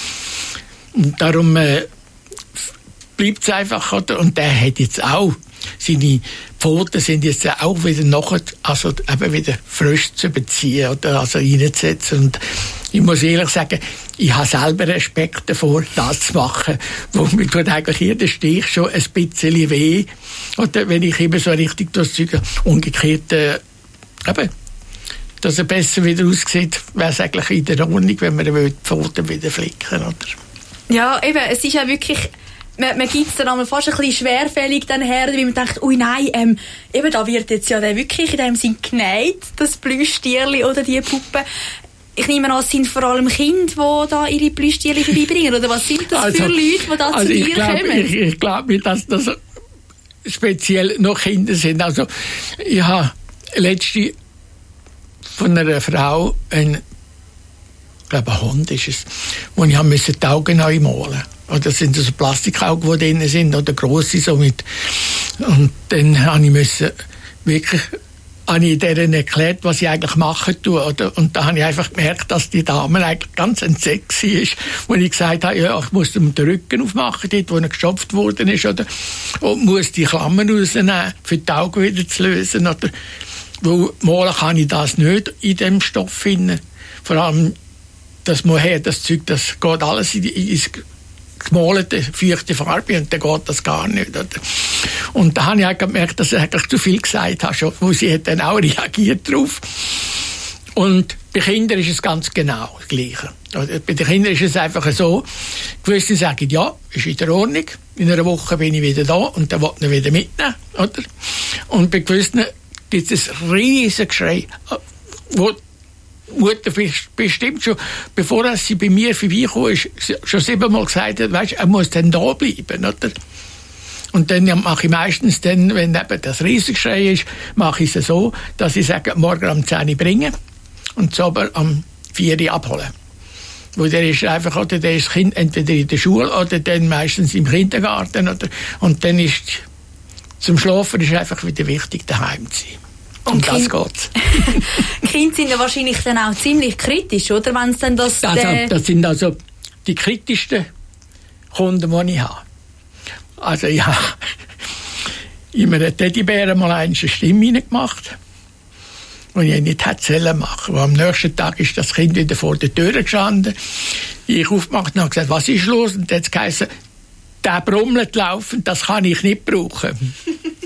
Und darum äh, bleibt es einfach, oder? Und der hat jetzt auch, seine Pfoten sind jetzt auch wieder nachher, also eben wieder frisch zu beziehen, oder? Also reinzusetzen. Und ich muss ehrlich sagen, ich habe selber Respekt davor, das zu machen. Wo mir tut eigentlich jeder Stich schon ein bisschen weh. Oder wenn ich immer so richtig das Zeug umgekehrt, äh, eben, dass er besser wieder aussieht, wäre es eigentlich in der Ordnung, wenn man die Pfoten wieder flicken, oder? Ja, eben, es ist ja wirklich, man, man gibt es dann einmal fast ein bisschen schwerfällig dann her, weil man denkt, ui nein, ähm, eben da wird jetzt ja der wirklich in dem Sinn genäht, das Plüschtierli oder die Puppe. Ich nehme an, es sind vor allem Kinder, die da ihre Plüschtierli vorbeibringen, oder was sind das also, für Leute, die da also zu dir glaub, kommen? Ich, ich glaube nicht, dass das speziell noch Kinder sind. Also ich habe letzte von einer Frau ein, ich glaube ein Hund ist es, wo ich musste die Augen neu malen. Oder das sind so Plastikaugen, die drin sind, oder grosse so mit. Und dann habe ich müssen wirklich habe ich denen erklärt, was ich eigentlich machen tue. Oder? Und da habe ich einfach gemerkt, dass die Dame eigentlich ganz entsetzt war, als ich gesagt habe, ja, ich muss ihm den Rücken aufmachen, dort, wo er gestopft worden ist, oder? Und muss die Klammern rausnehmen, für die Augen wieder zu lösen. Oder? Weil malen kann ich das nicht in dem Stoff finden. Vor allem das Mohair, das Zeug, das geht alles in die, ins gemalte, feuchte Farbe und dann geht das gar nicht. Oder? Und da habe ich auch gemerkt, dass ich eigentlich zu viel gesagt habe, schon, wo sie hat dann auch reagiert drauf. Und bei Kindern ist es ganz genau das Gleiche. Oder bei den Kindern ist es einfach so, gewisse sagen, ja, ist in der Ordnung, in einer Woche bin ich wieder da und dann will ich ihn wieder mitnehmen. Oder? Und bei gewissen gibt es ein riesiges Geschrei, wo Mutter bestimmt schon, bevor sie bei mir vorbeigekommen ist, schon siebenmal gesagt hat, weißt, er muss dann da bleiben, oder? Und dann mache ich meistens dann, wenn eben das Riesengeschrei ist, mache ich es so, dass ich sage, morgen um zehn Uhr bringen und so aber um vier Uhr abholen. Weil der ist einfach, oder der ist Kind entweder in der Schule oder dann meistens im Kindergarten, oder? Und dann ist, zum Schlafen ist einfach wieder wichtig, daheim zu sein. Und um das geht's. Kinder sind ja wahrscheinlich dann auch ziemlich kritisch, oder? Wenn's dann das, das, äh... das sind also die kritischsten Kunden, die ich habe. Also ich habe in einem Teddybären mal eine Stimme reingemacht, die ich nicht hätte machen sollen. Am nächsten Tag ist das Kind wieder vor der Tür gestanden. Ich aufgemacht und habe gesagt, was ist los? Und dann hat es geheißen, der brummelt laufend, das kann ich nicht brauchen.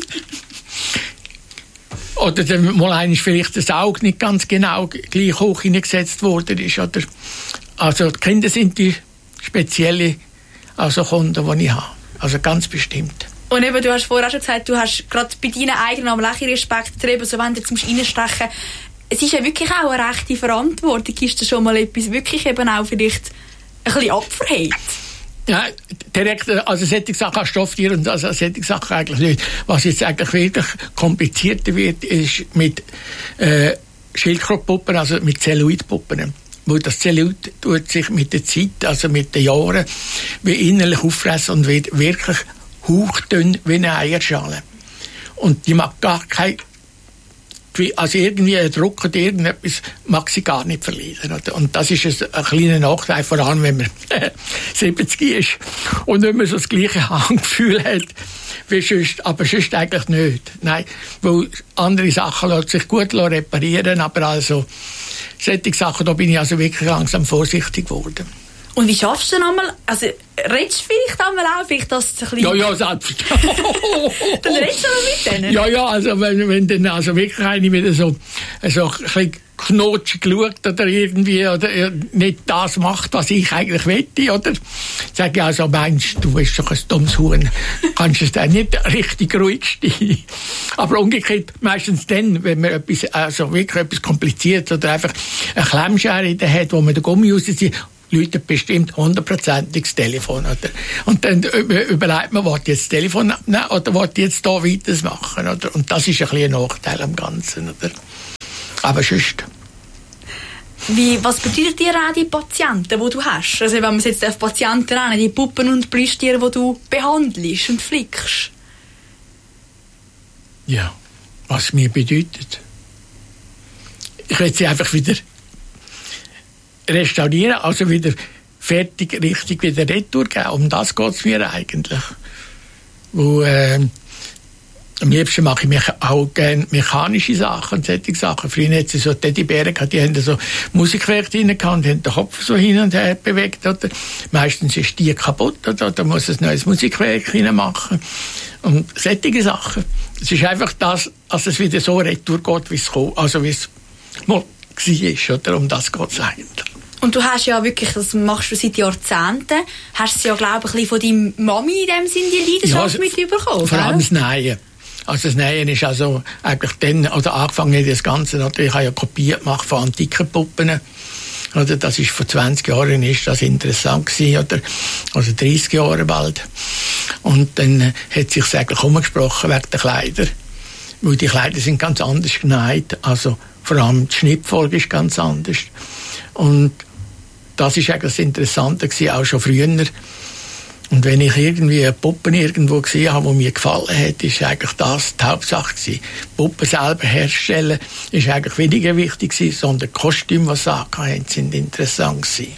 Oder dann mal eines vielleicht das Auge nicht ganz genau gleich hoch hineingesetzt worden ist. Oder also die Kinder sind die spezielle also Kunden, die ich habe. Also ganz bestimmt. Und eben, du hast vorher schon gesagt, du hast gerade bei deinen eigenen am Lächeln Respekt getrieben, so wenn du jetzt reinstechen. Es ist ja wirklich auch eine rechte Verantwortung. Ist das schon mal etwas wirklich eben auch vielleicht ein bisschen abverhält? Ja, direkt, also solche Sachen als Stofftier und also solche Sachen eigentlich nicht. Was jetzt eigentlich wirklich komplizierter wird, ist mit äh, Schildkrötenpuppen, also mit Zelluloidpuppen. Weil das Zelluloid tut sich mit der Zeit, also mit den Jahren, wie innerlich auffressen und wird wirklich hauchdünn wie eine Eierschale. Und die mag gar kein, also irgendwie ein Druck oder irgendetwas mag sie gar nicht verlieren. Oder? Und das ist ein, ein kleiner Nachteil, vor allem wenn man siebzig ist und nicht mehr so das gleiche Handgefühl hat wie sonst, aber sonst eigentlich nicht. Nein, weil andere Sachen lassen sich gut reparieren, aber also solche Sachen, da bin ich also wirklich langsam vorsichtig geworden. Und wie schaffst du denn einmal, also redest du vielleicht einmal auch, vielleicht das ein bisschen... Ja, ja, selbstverständlich. Dann redest du aber mit denen? Ja, ja, also wenn, wenn dann also wirklich eine wieder so, so ein bisschen knotschig schaut oder irgendwie oder nicht das macht, was ich eigentlich wette, oder? Sag ich also, meinst du, bist doch ein dummes Huhn, kannst du es dann nicht richtig ruhig stehen. Aber umgekehrt, meistens dann, wenn man etwas, also wirklich etwas Kompliziertes oder einfach eine Klemmschere in der hat, wo man den Gummi rauszieht, Leute bestimmt hundertprozentig das Telefon. Oder? Und dann überlegt man, will jetzt das Telefon abnehmen oder will jetzt da weitermachen. Oder? Und das ist ein bisschen ein Nachteil am Ganzen. Oder? Aber sonst. Wie, was bedeutet dir auch die Patienten, die du hast? Also wenn man jetzt auf Patienten nennen, die Puppen und Plüschtiere, die du behandelst und flickst? Ja, was mir bedeutet. Ich will sie einfach wieder restaurieren, also wieder fertig, richtig wieder retour geben. Um das geht es mir eigentlich. Wo, äh, am liebsten mache ich mich auch gerne mechanische Sachen und solche Sachen. Früher hat es so Teddybären gehabt, die haben so Musikwerk drin gehabt und haben den Kopf so hin und her bewegt. Oder? Meistens ist die kaputt, oder? Da muss ein neues Musikwerk rein machen. Und solche Sachen. Es ist einfach das, dass es wieder so retour geht, wie es kommt, also wie es mal war, oder? Um das geht es eigentlich. Und du hast ja wirklich, das machst du seit Jahrzehnten, hast du ja, glaube ich, von deiner Mami in dem Sinne die Leidenschaft ja, mitbekommen. Vor allem das Nähen. Also das Nähen ist also eigentlich dann, oder angefangen das Ganze, oder ich habe ja Kopien gemacht von antiken Puppen. Oder das ist vor zwanzig Jahren ist das interessant gewesen, oder also dreißig Jahre bald. Und dann hat sich eigentlich umgesprochen wegen der Kleider. Weil die Kleider sind ganz anders genäht, also vor allem die Schnittfolge ist ganz anders. Und das ist eigentlich das Interessante gewesen, auch schon früher. Und wenn ich irgendwie eine Puppe irgendwo gesehen habe, die mir gefallen hat, ist eigentlich das die Hauptsache gewesen. Puppen selber herstellen ist eigentlich weniger wichtig gewesen, sondern die Kostüme, die sie hatten, sind interessant gewesen.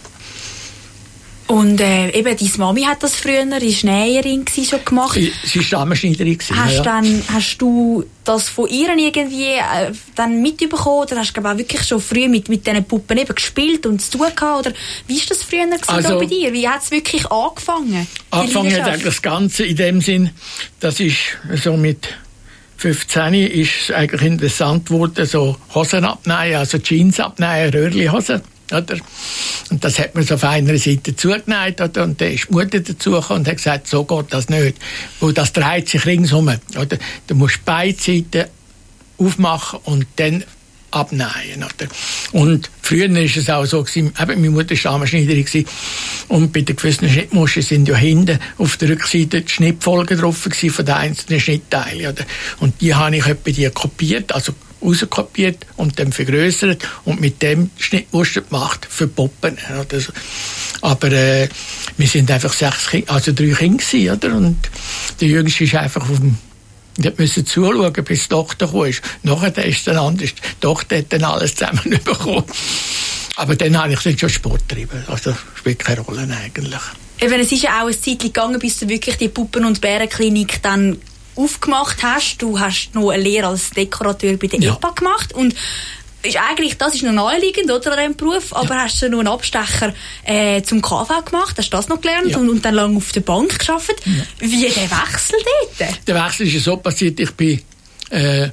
Und äh, eben, deine Mami hat das früher, die Näherin schon gemacht. Sie, sie war Damenschneiderin. Hast, ja. dann, hast du das von ihr irgendwie äh, dann mitbekommen? Oder hast du auch wirklich schon früh mit, mit diesen Puppen eben gespielt und zu tun gehabt? Oder wie war das früher also, bei dir? Wie hat es wirklich angefangen? Angefangen hat eigentlich das Ganze in dem Sinn, das ist so mit fünfzehn ist es eigentlich interessant geworden, so Hosen abnähen, also Jeans abnähen, Röhrli-Hosen. Oder? Und das hat man so auf einer Seite zugenäht, oder? Und dann ist die Mutter dazugekommen und hat gesagt, so geht das nicht. Weil das dreht sich ringsum. Oder? Du musst beide Seiten aufmachen und dann abnähen. Oder? Und früher war es auch so, gewesen, eben, meine Mutter war Damenschneiderin und bei den gewissen Schnittmuscheln sind ja hinten auf der Rückseite die Schnittfolgen drauf von den einzelnen Schnittteilen. Oder? Und die habe ich etwa die kopiert, also rauskopiert und dann vergrößert und mit dem Schnittmuster gemacht für Puppen. Oder so. Aber äh, wir sind einfach sechs Kinder, also drei Kinder gewesen, oder? Und der Jüngste ist einfach auf dem die mussten zuschauen, bis die Tochter kam. Nachher ist es dann anders. Die Tochter hat dann alles zusammen bekommen. Aber dann habe ich dann schon Sport getrieben. Also spielt keine Rolle eigentlich. Eben, es ist ja auch eine Zeit gegangen, bis du wirklich die Puppen- und Bärenklinik dann aufgemacht hast. Du hast noch eine Lehre als Dekorateur bei der ja. E P A gemacht. Und ist eigentlich, das ist noch naheliegend, oder, an diesem Beruf, aber ja. hast du noch einen Abstecher äh, zum K V gemacht, hast das noch gelernt ja. und, und dann lange auf der Bank gearbeitet. Ja. Wie der Wechsel dort? Der Wechsel ist ja so passiert, ich bin äh,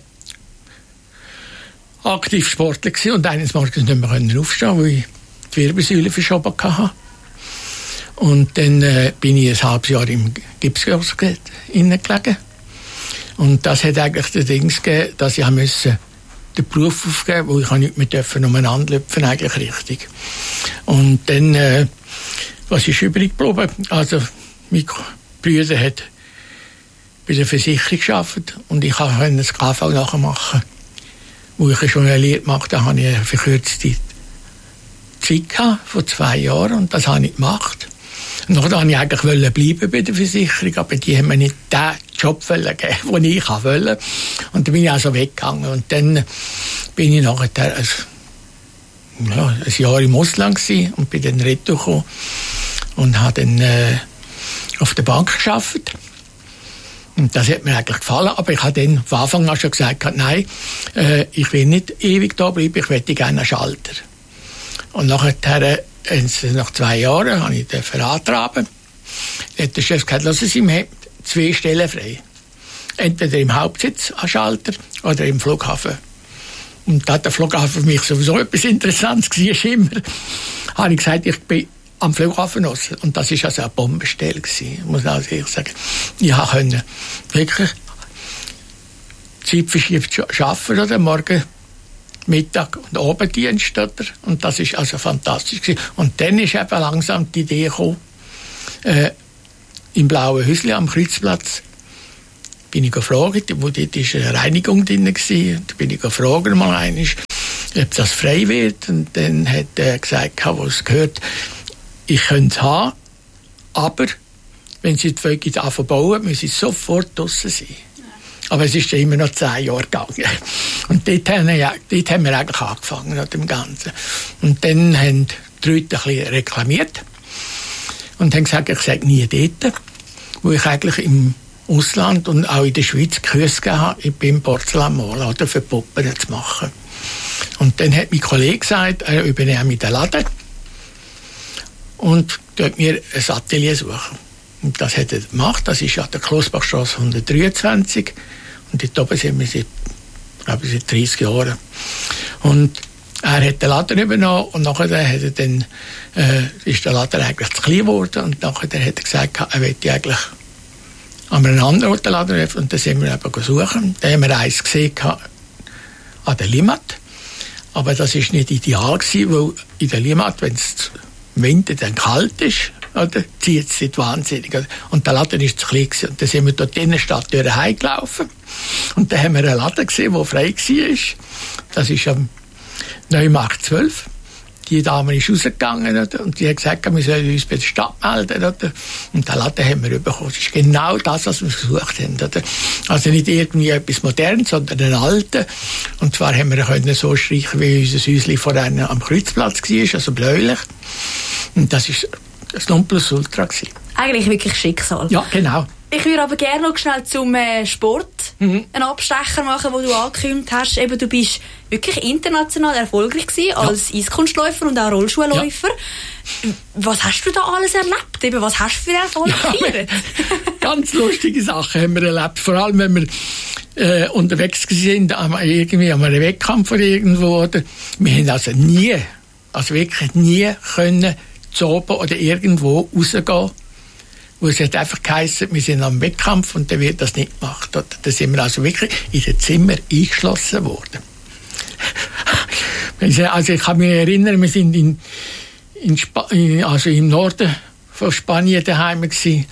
aktiv Sportler gewesen und eines Morgens nicht mehr aufstehen, weil ich die Wirbelsäule verschoben hatte. Und dann äh, bin ich ein halbes Jahr im Gipsgerät gelegen. Und das hat eigentlich das Ding gegeben, dass ich musste den Beruf aufgeben, wo ich nicht mehr dürfen umeinander löpfen, eigentlich richtig. Und dann, äh, was ist übrig geblieben? Also, mein Bruder hat bei der Versicherung gearbeitet und ich konnte das K V nachmachen. Wo ich schon eine Lehre gemacht habe, hatte ich eine verkürzte Zeit gehabt, von zwei Jahren, und das habe ich gemacht. Und dann wollte ich eigentlich bleiben bei der Versicherung, aber die haben mir nicht den Job gegeben, den ich wollte. Und dann bin ich also weggegangen. Und dann bin ich nachher ein, ja, ein Jahr im Ausland gewesen und bin dann retour gekommen und habe dann äh, auf der Bank gearbeitet. Und das hat mir eigentlich gefallen, aber ich habe dann von Anfang an schon gesagt, nein, äh, ich will nicht ewig da bleiben, ich möchte gerne als Schalter. Und nachher nach zwei Jahren habe ich den antraben. Dann hat der Chef gesagt, lassen Sie, wir haben zwei Stellen frei. Entweder im Hauptsitz an Schalter oder im Flughafen. Und da der Flughafen für mich sowieso etwas Interessantes war, immer, habe ich gesagt, ich bin am Flughafen raus. Und das war also eine Bombenstelle gewesen, muss ich also ehrlich sagen. Ich konnte wirklich zeitverschiebend arbeiten, oder? Morgen, Mittag und Abenddienst, oder? Und das war also fantastisch gewesen. Und dann ist eben langsam die Idee gekommen, äh, im blauen Häuschen am Kreuzplatz, bin ich gefragt, wo dort ist eine Reinigung drin war, da bin ich gefragt mal einmal, ob das frei wird. Und dann hat er gesagt, was gehört, ich könnte es haben, aber wenn Sie die Vögel anfangen bauen, müssen Sie sofort draussen sein. Ja. Aber es ist ja immer noch zehn Jahre gegangen. Und dort haben wir, dort haben wir eigentlich angefangen mit dem Ganzen. Und dann haben die Leute ein bisschen reklamiert und haben gesagt, ich sage nie dort, wo ich eigentlich im Ausland und auch in der Schweiz Kurse gegeben habe, ich bin Porzellanmaler oder für Puppen zu machen. Und dann hat mein Kollege gesagt, er übernehme den Laden und dort mir ein Atelier suchen. Und das hat er gemacht, das ist an der Klossbachstrasse hundertdreiundzwanzig und dort oben sind wir seit, glaube ich, seit dreißig Jahren. Und er hat den Laden übernommen und nachher hat er dann, äh, ist der Laden eigentlich zu klein geworden und nachher hat er gesagt, er wollte eigentlich an einem anderen Ort Laden öffnen und dann sind wir eben suchen. Da haben wir eins gesehen an der Limmat. Aber das war nicht ideal gewesen, weil in der Limmat, wenn es im Winter dann kalt ist, oder, zieht es nicht wahnsinnig. Und der Laden war zu klein gewesen. Und dann sind wir dort in der Stadt durch heimgelaufen. Und dann haben wir einen Laden gesehen, der frei war. Das ist am Neumarkt zwölf. Die Dame ist rausgegangen, oder? Und die hat gesagt, wir sollen uns bei der Stadt melden. Oder? Und den Laden haben wir bekommen. Das ist genau das, was wir gesucht haben. Oder? Also nicht irgendwie etwas Modernes, sondern einen alten. Und zwar haben wir können so streichen, wie unser Häuschen vorhin am Kreuzplatz war, also bläulich. Und das war das Nonplusultra gewesen. Eigentlich wirklich Schicksal. Ja, genau. Ich würde aber gerne noch schnell zum äh, Sport mhm. einen Abstecher machen, wo du angekündigt hast. Eben, du bist wirklich international erfolgreich gewesen, ja. als Eiskunstläufer und auch Rollschuhläufer. Ja. Was hast du da alles erlebt? Eben, was hast du für Erfolg gefeiert? Ja, ganz lustige Sachen haben wir erlebt. Vor allem, wenn wir äh, unterwegs sind, irgendwie an einem Wettkampf oder irgendwo. Oder, wir haben also nie, also wirklich nie können zu oben oder irgendwo rausgehen. Wo es hat einfach geheißen, wir sind am Wettkampf und dann wird das nicht gemacht. Da sind wir also wirklich in den Zimmer eingeschlossen worden. Also ich kann mich erinnern, wir sind in, in Sp- also im Norden von Spanien daheim gewesen.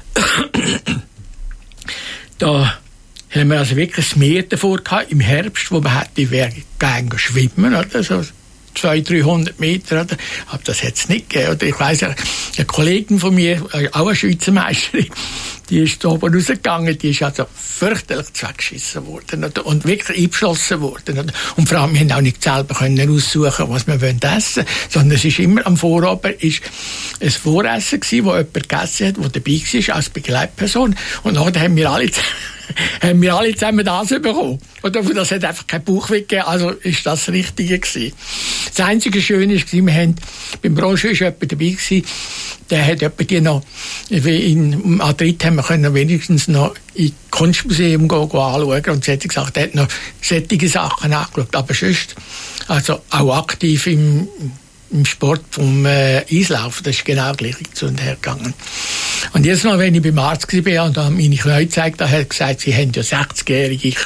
Da haben wir also wirklich das Meer davor gehabt, im Herbst, wo man hätte gerne schwimmen, oder so. zweihundert, dreihundert Meter, oder? Aber das hat es nicht gegeben, oder? Ich weiss, eine Kollegin von mir, auch eine Schweizer Meisterin, die ist da oben rausgegangen, die ist also fürchterlich weggeschissen worden, oder? Und wirklich eingeschlossen worden, oder? Und vor allem, wir haben auch nicht selber können aussuchen, was wir essen wollen, sondern es ist immer am Vorabend ist ein Voressen gewesen, wo jemand gegessen hat, der dabei war, als Begleitperson. Und nachher haben wir alle haben wir alle zusammen das bekommen. Oder das hat einfach kein Bauch weggegeben, also ist das das Richtige gewesen. Das einzige Schöne war, wir haben, beim Brosche war jemand dabei gewesen, der hat jemand die noch, wie in Madrid haben wir können wenigstens noch ins Kunstmuseum gehen, gehen anschauen und sie hat gesagt, er hat noch solche Sachen angeschaut, aber sonst, also auch aktiv im im Sport vom äh, Eislaufen, das ist genau gleich zu und her gegangen. Und jedes Mal, wenn ich beim Arzt war und dann meine Knie gezeigt habe, hat er gesagt, sie haben ja sechzigjährige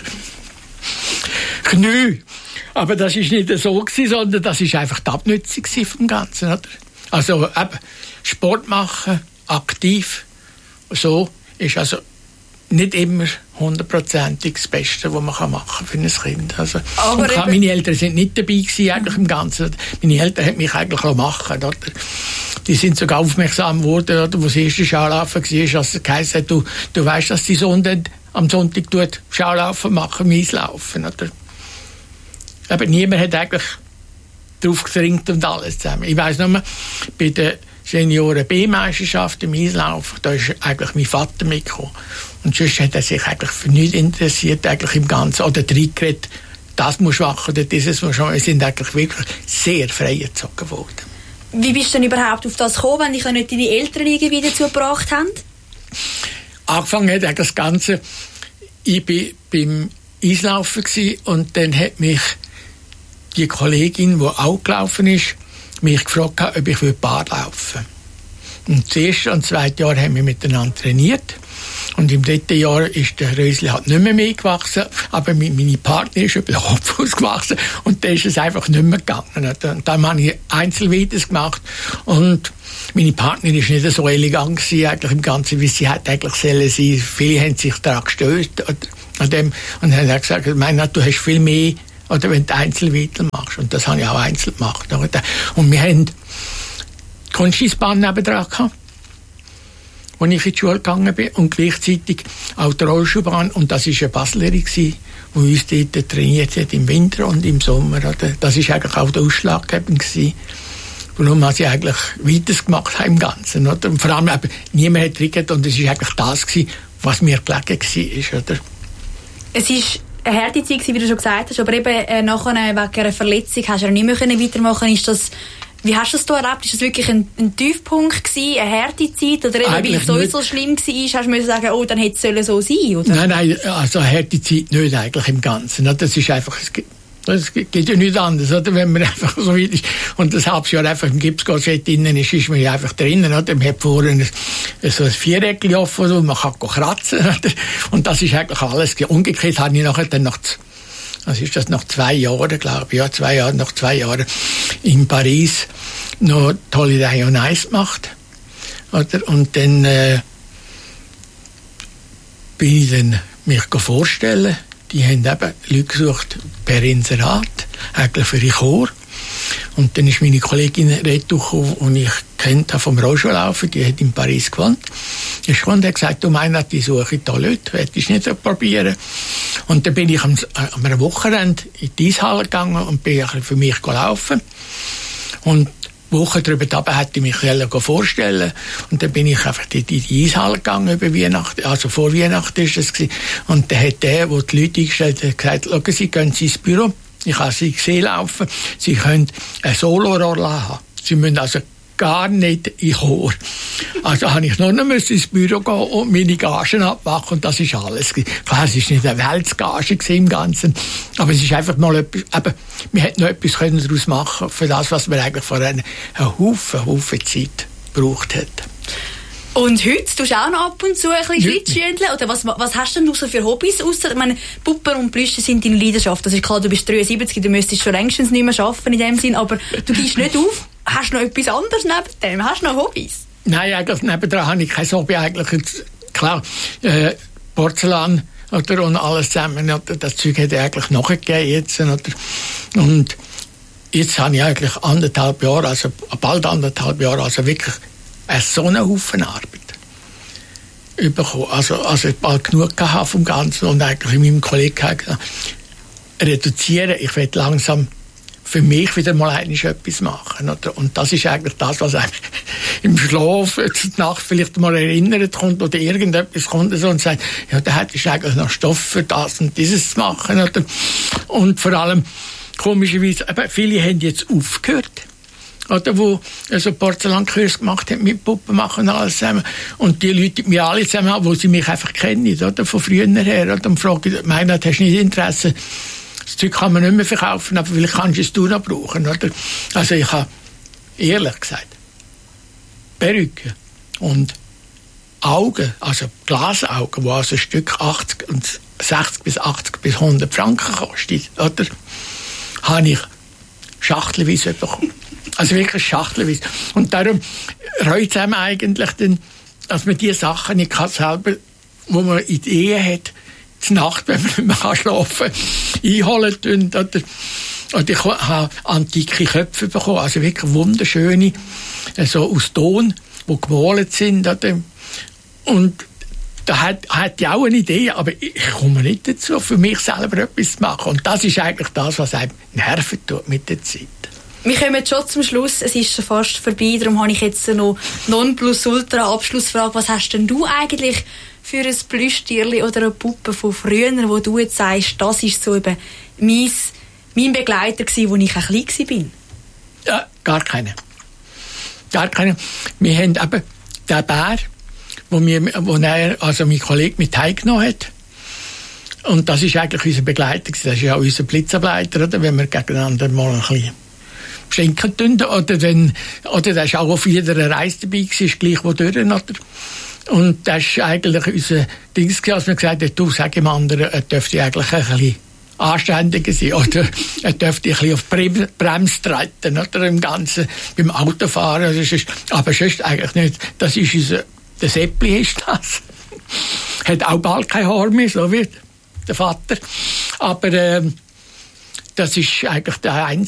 Knie. Aber das war nicht so gewesen, sondern das war einfach die Abnutzung vom Ganzen, oder? Also eben, Sport machen, aktiv, so ist also nicht immer hundertprozentig das Beste, was man machen kann für ein Kind. Also, und kann, meine Eltern sind nicht dabei gewesen, eigentlich im Ganzen. Meine Eltern haben mich eigentlich auch machen, oder? Die sind sogar aufmerksam geworden, oder, wo das erste Schaulaufen war, als es geheißen hat, du, du weißt, dass die Sonne am Sonntag tut Schaulaufen machen, Eislaufen, oder? Aber niemand hat eigentlich drauf gedrängt und alles zusammen. Ich weiss nur, bei der Senioren-B-Meisterschaft im Eislaufen, da ist eigentlich mein Vater mitgekommen. Und sonst hat er sich eigentlich für nichts interessiert, eigentlich im Ganzen. Oder reingeredet, das muss machen oder dieses muss machen. Wir sind eigentlich wirklich sehr frei erzogen worden. Wie bist du denn überhaupt auf das gekommen, wenn dich ja nicht deine Eltern irgendwie dazu gebracht haben? Angefangen hat das Ganze, ich war beim Eislaufen und dann hat mich die Kollegin, die auch gelaufen ist, mich gefragt, ob ich Bad laufen will. Und das erste und das zweite Jahr haben wir miteinander trainiert. Und im dritten Jahr ist der Rösli halt nicht mehr, mehr gewachsen, aber meine Partnerin ist über den Kopf ausgewachsen und dann ist es einfach nicht mehr gegangen. Und dann habe ich Einzelweits gemacht und meine Partnerin ist nicht so elegant gewesen, eigentlich im Ganzen, wie sie hat eigentlich sollen sein. Viele haben sich daran gestört an dem, und haben gesagt, ich meine, du hast viel mehr, oder wenn du Einzelweits machst. Und das habe ich auch einzeln gemacht. Und wir haben die Kunstschießbahn nebendran gehabt, als ich in die Schule gegangen bin, und gleichzeitig auch die Rollschuhbahn. Und das war eine Baslerin, die uns dort trainiert hat, im Winter und im Sommer. Das war eigentlich auch der ausschlaggebend gewesen, warum wir sie eigentlich weitergemacht haben im Ganzen. Oder? Und vor allem eben, niemand hat triggert, und es war eigentlich das gewesen, was mir gelegen war. Oder? Es ist eine harte Zeit, wie du schon gesagt hast, aber eben äh, nachher wegen einer Verletzung hast du ja nicht mehr weitermachen. Ist das, wie hast du das da erlebt? Ist das wirklich ein, ein Tiefpunkt gewesen, eine harte Zeit? Oder eben, weil es sowieso schlimm war, hast du sagen, oh, dann hätte es so sein sollen? Oder? Nein, nein, also eine harte Zeit nicht eigentlich im Ganzen. Das ist einfach... Es geht ja nicht anders, oder? Wenn man einfach so weit ist und das halbes Jahr einfach im Gipskorsett drinnen ist, ist man ja einfach drinnen, oder? Man hat vorne ein, so ein Viereckchen offen und man kann kratzen, oder? Und das ist eigentlich alles. Umgekehrt habe ich nachher dann nach, was ist das, nach zwei Jahren, glaube ich, ja, zwei Jahre, nach zwei Jahren in Paris noch die Holiday on Ice gemacht, oder? Und dann äh, bin ich dann mich vorstellen. Die haben eben Leute gesucht per Inserat, eigentlich für den Chor. Und dann ist meine Kollegin Reto gekommen, die ich kennt habe vom Rollschuhlaufen, die hat in Paris gewohnt. Die ist gekommen und hat gesagt, du meinst, die suche da Leute, willst du nicht so probieren? Und dann bin ich am, am einem Wochenende in die Eishalle gegangen und bin für mich gelaufen. Und Woche darüber dabei hätte ich mich vorstellen. Und dann bin ich einfach in die Eishalle gegangen über Weihnachten, also vor Weihnachten ist das gewesen. Und dann hat der, der die Leute eingestellt hat, gesagt, schauen Sie, gehen Sie ins Büro, ich habe Sie gesehen laufen, Sie können ein Solo-Roll haben. Sie müssen also gar nicht in Chor. Also habe ich noch nicht ins Büro gehen und meine Gagen abmachen, und das ist alles. Klar, es war nicht eine Weltgage im Ganzen, aber es ist einfach mal etwas, eben, wir hätten noch etwas können daraus machen für das, was wir eigentlich vor einer Haufen, Haufen Zeit gebraucht hätten. Und heute tust du auch noch ab und zu ein bisschen Schlittschuheln? Oder was, was hast denn du so für Hobbys? Ausser, ich meine, Puppen und Plüsche sind deine Leidenschaft. Das ist klar, du bist dreiundsiebzig, du müsstest schon längstens nicht mehr arbeiten in dem Sinn, aber du gehst nicht auf. Hast du noch etwas anderes neben dem? Hast du noch Hobbys? Nein, eigentlich nebendran habe ich kein Hobby. Eigentlich jetzt, klar, äh, Porzellan oder, und alles zusammen. Oder, das Zeug hat eigentlich nachgegeben jetzt. Oder, und jetzt habe ich eigentlich anderthalb Jahre, also bald anderthalb Jahre, also wirklich so einen Haufen Arbeit bekommen. Also, also ich bald genug gehabt vom Ganzen und eigentlich mit meinem Kollegen gesagt, reduzieren. Ich will langsam für mich wieder mal eigentlich etwas machen. Oder? Und das ist eigentlich das, was einem im Schlaf zur Nacht vielleicht mal erinnert kommt oder irgendetwas kommt so und sagt, ja, da hättest du eigentlich noch Stoff für das und dieses zu machen. Oder? Und vor allem, komischerweise, aber viele haben jetzt aufgehört. Oder, wo also Porzellankurs gemacht haben mit Puppen machen und alles zusammen. Und die Leute, wir alle zusammen haben, wo sie mich einfach kennen, oder, von früher her. Oder, und fragen, Meinrad, hast du nicht Interesse? Das Zeug kann man nicht mehr verkaufen, aber vielleicht kannst du es du noch brauchen, oder? Also ich habe, ehrlich gesagt, Perücke und Augen, also Glasaugen, die also ein Stück achtzig und sechzig bis achtzig bis hundert Franken kosten, oder? Habe ich schachtelweise bekommen. Also wirklich schachtelweise. Und darum reut es einem eigentlich, dann, dass man diese Sachen nicht kann selber, wo man Ideen hat, zur Nacht, wenn man nicht mehr schlafen kann, einholen tun. Oder, oder ich habe antike Köpfe bekommen, also wirklich wunderschöne, so aus Ton, die gemalt sind. Oder, und da hat, hat ich auch eine Idee, aber ich komme nicht dazu, für mich selber etwas zu machen. Und das ist eigentlich das, was einem nerven tut mit der Zeit. Wir kommen schon zum Schluss, es ist schon fast vorbei, darum habe ich jetzt noch Non-Plus-Ultra-Abschlussfrage. Was hast denn du eigentlich für ein Plüschtierli oder eine Puppe von früher, wo du jetzt sagst, das ist so eben mein, mein Begleiter gewesen, als ich ein klein war? Ja, gar keine. gar keine. Wir haben eben den Bär, wo, wir, wo er, also mein Kollege mit heimgenommen hat. Und das ist eigentlich unser Begleiter. Das ist ja auch unser Blitzableiter, oder? Wenn wir gegeneinander mal ein bisschen schenken tun. Oder, wenn, oder der ist auch auf jeder Reise dabei gewesen, ist gleich wo durch, oder? Und das ist eigentlich unser Ding, als wir gesagt haben, du, sag dem anderen, er dürfte eigentlich ein bisschen anständiger sein, oder er dürfte ein bisschen auf die Bremse treten, oder im Ganzen, beim Autofahren. Das ist, aber sonst eigentlich nicht. Das ist unser, der Seppli ist das. Hat auch bald kein Haar mehr, so wie der Vater. Aber, ähm, das ist eigentlich der Einzige.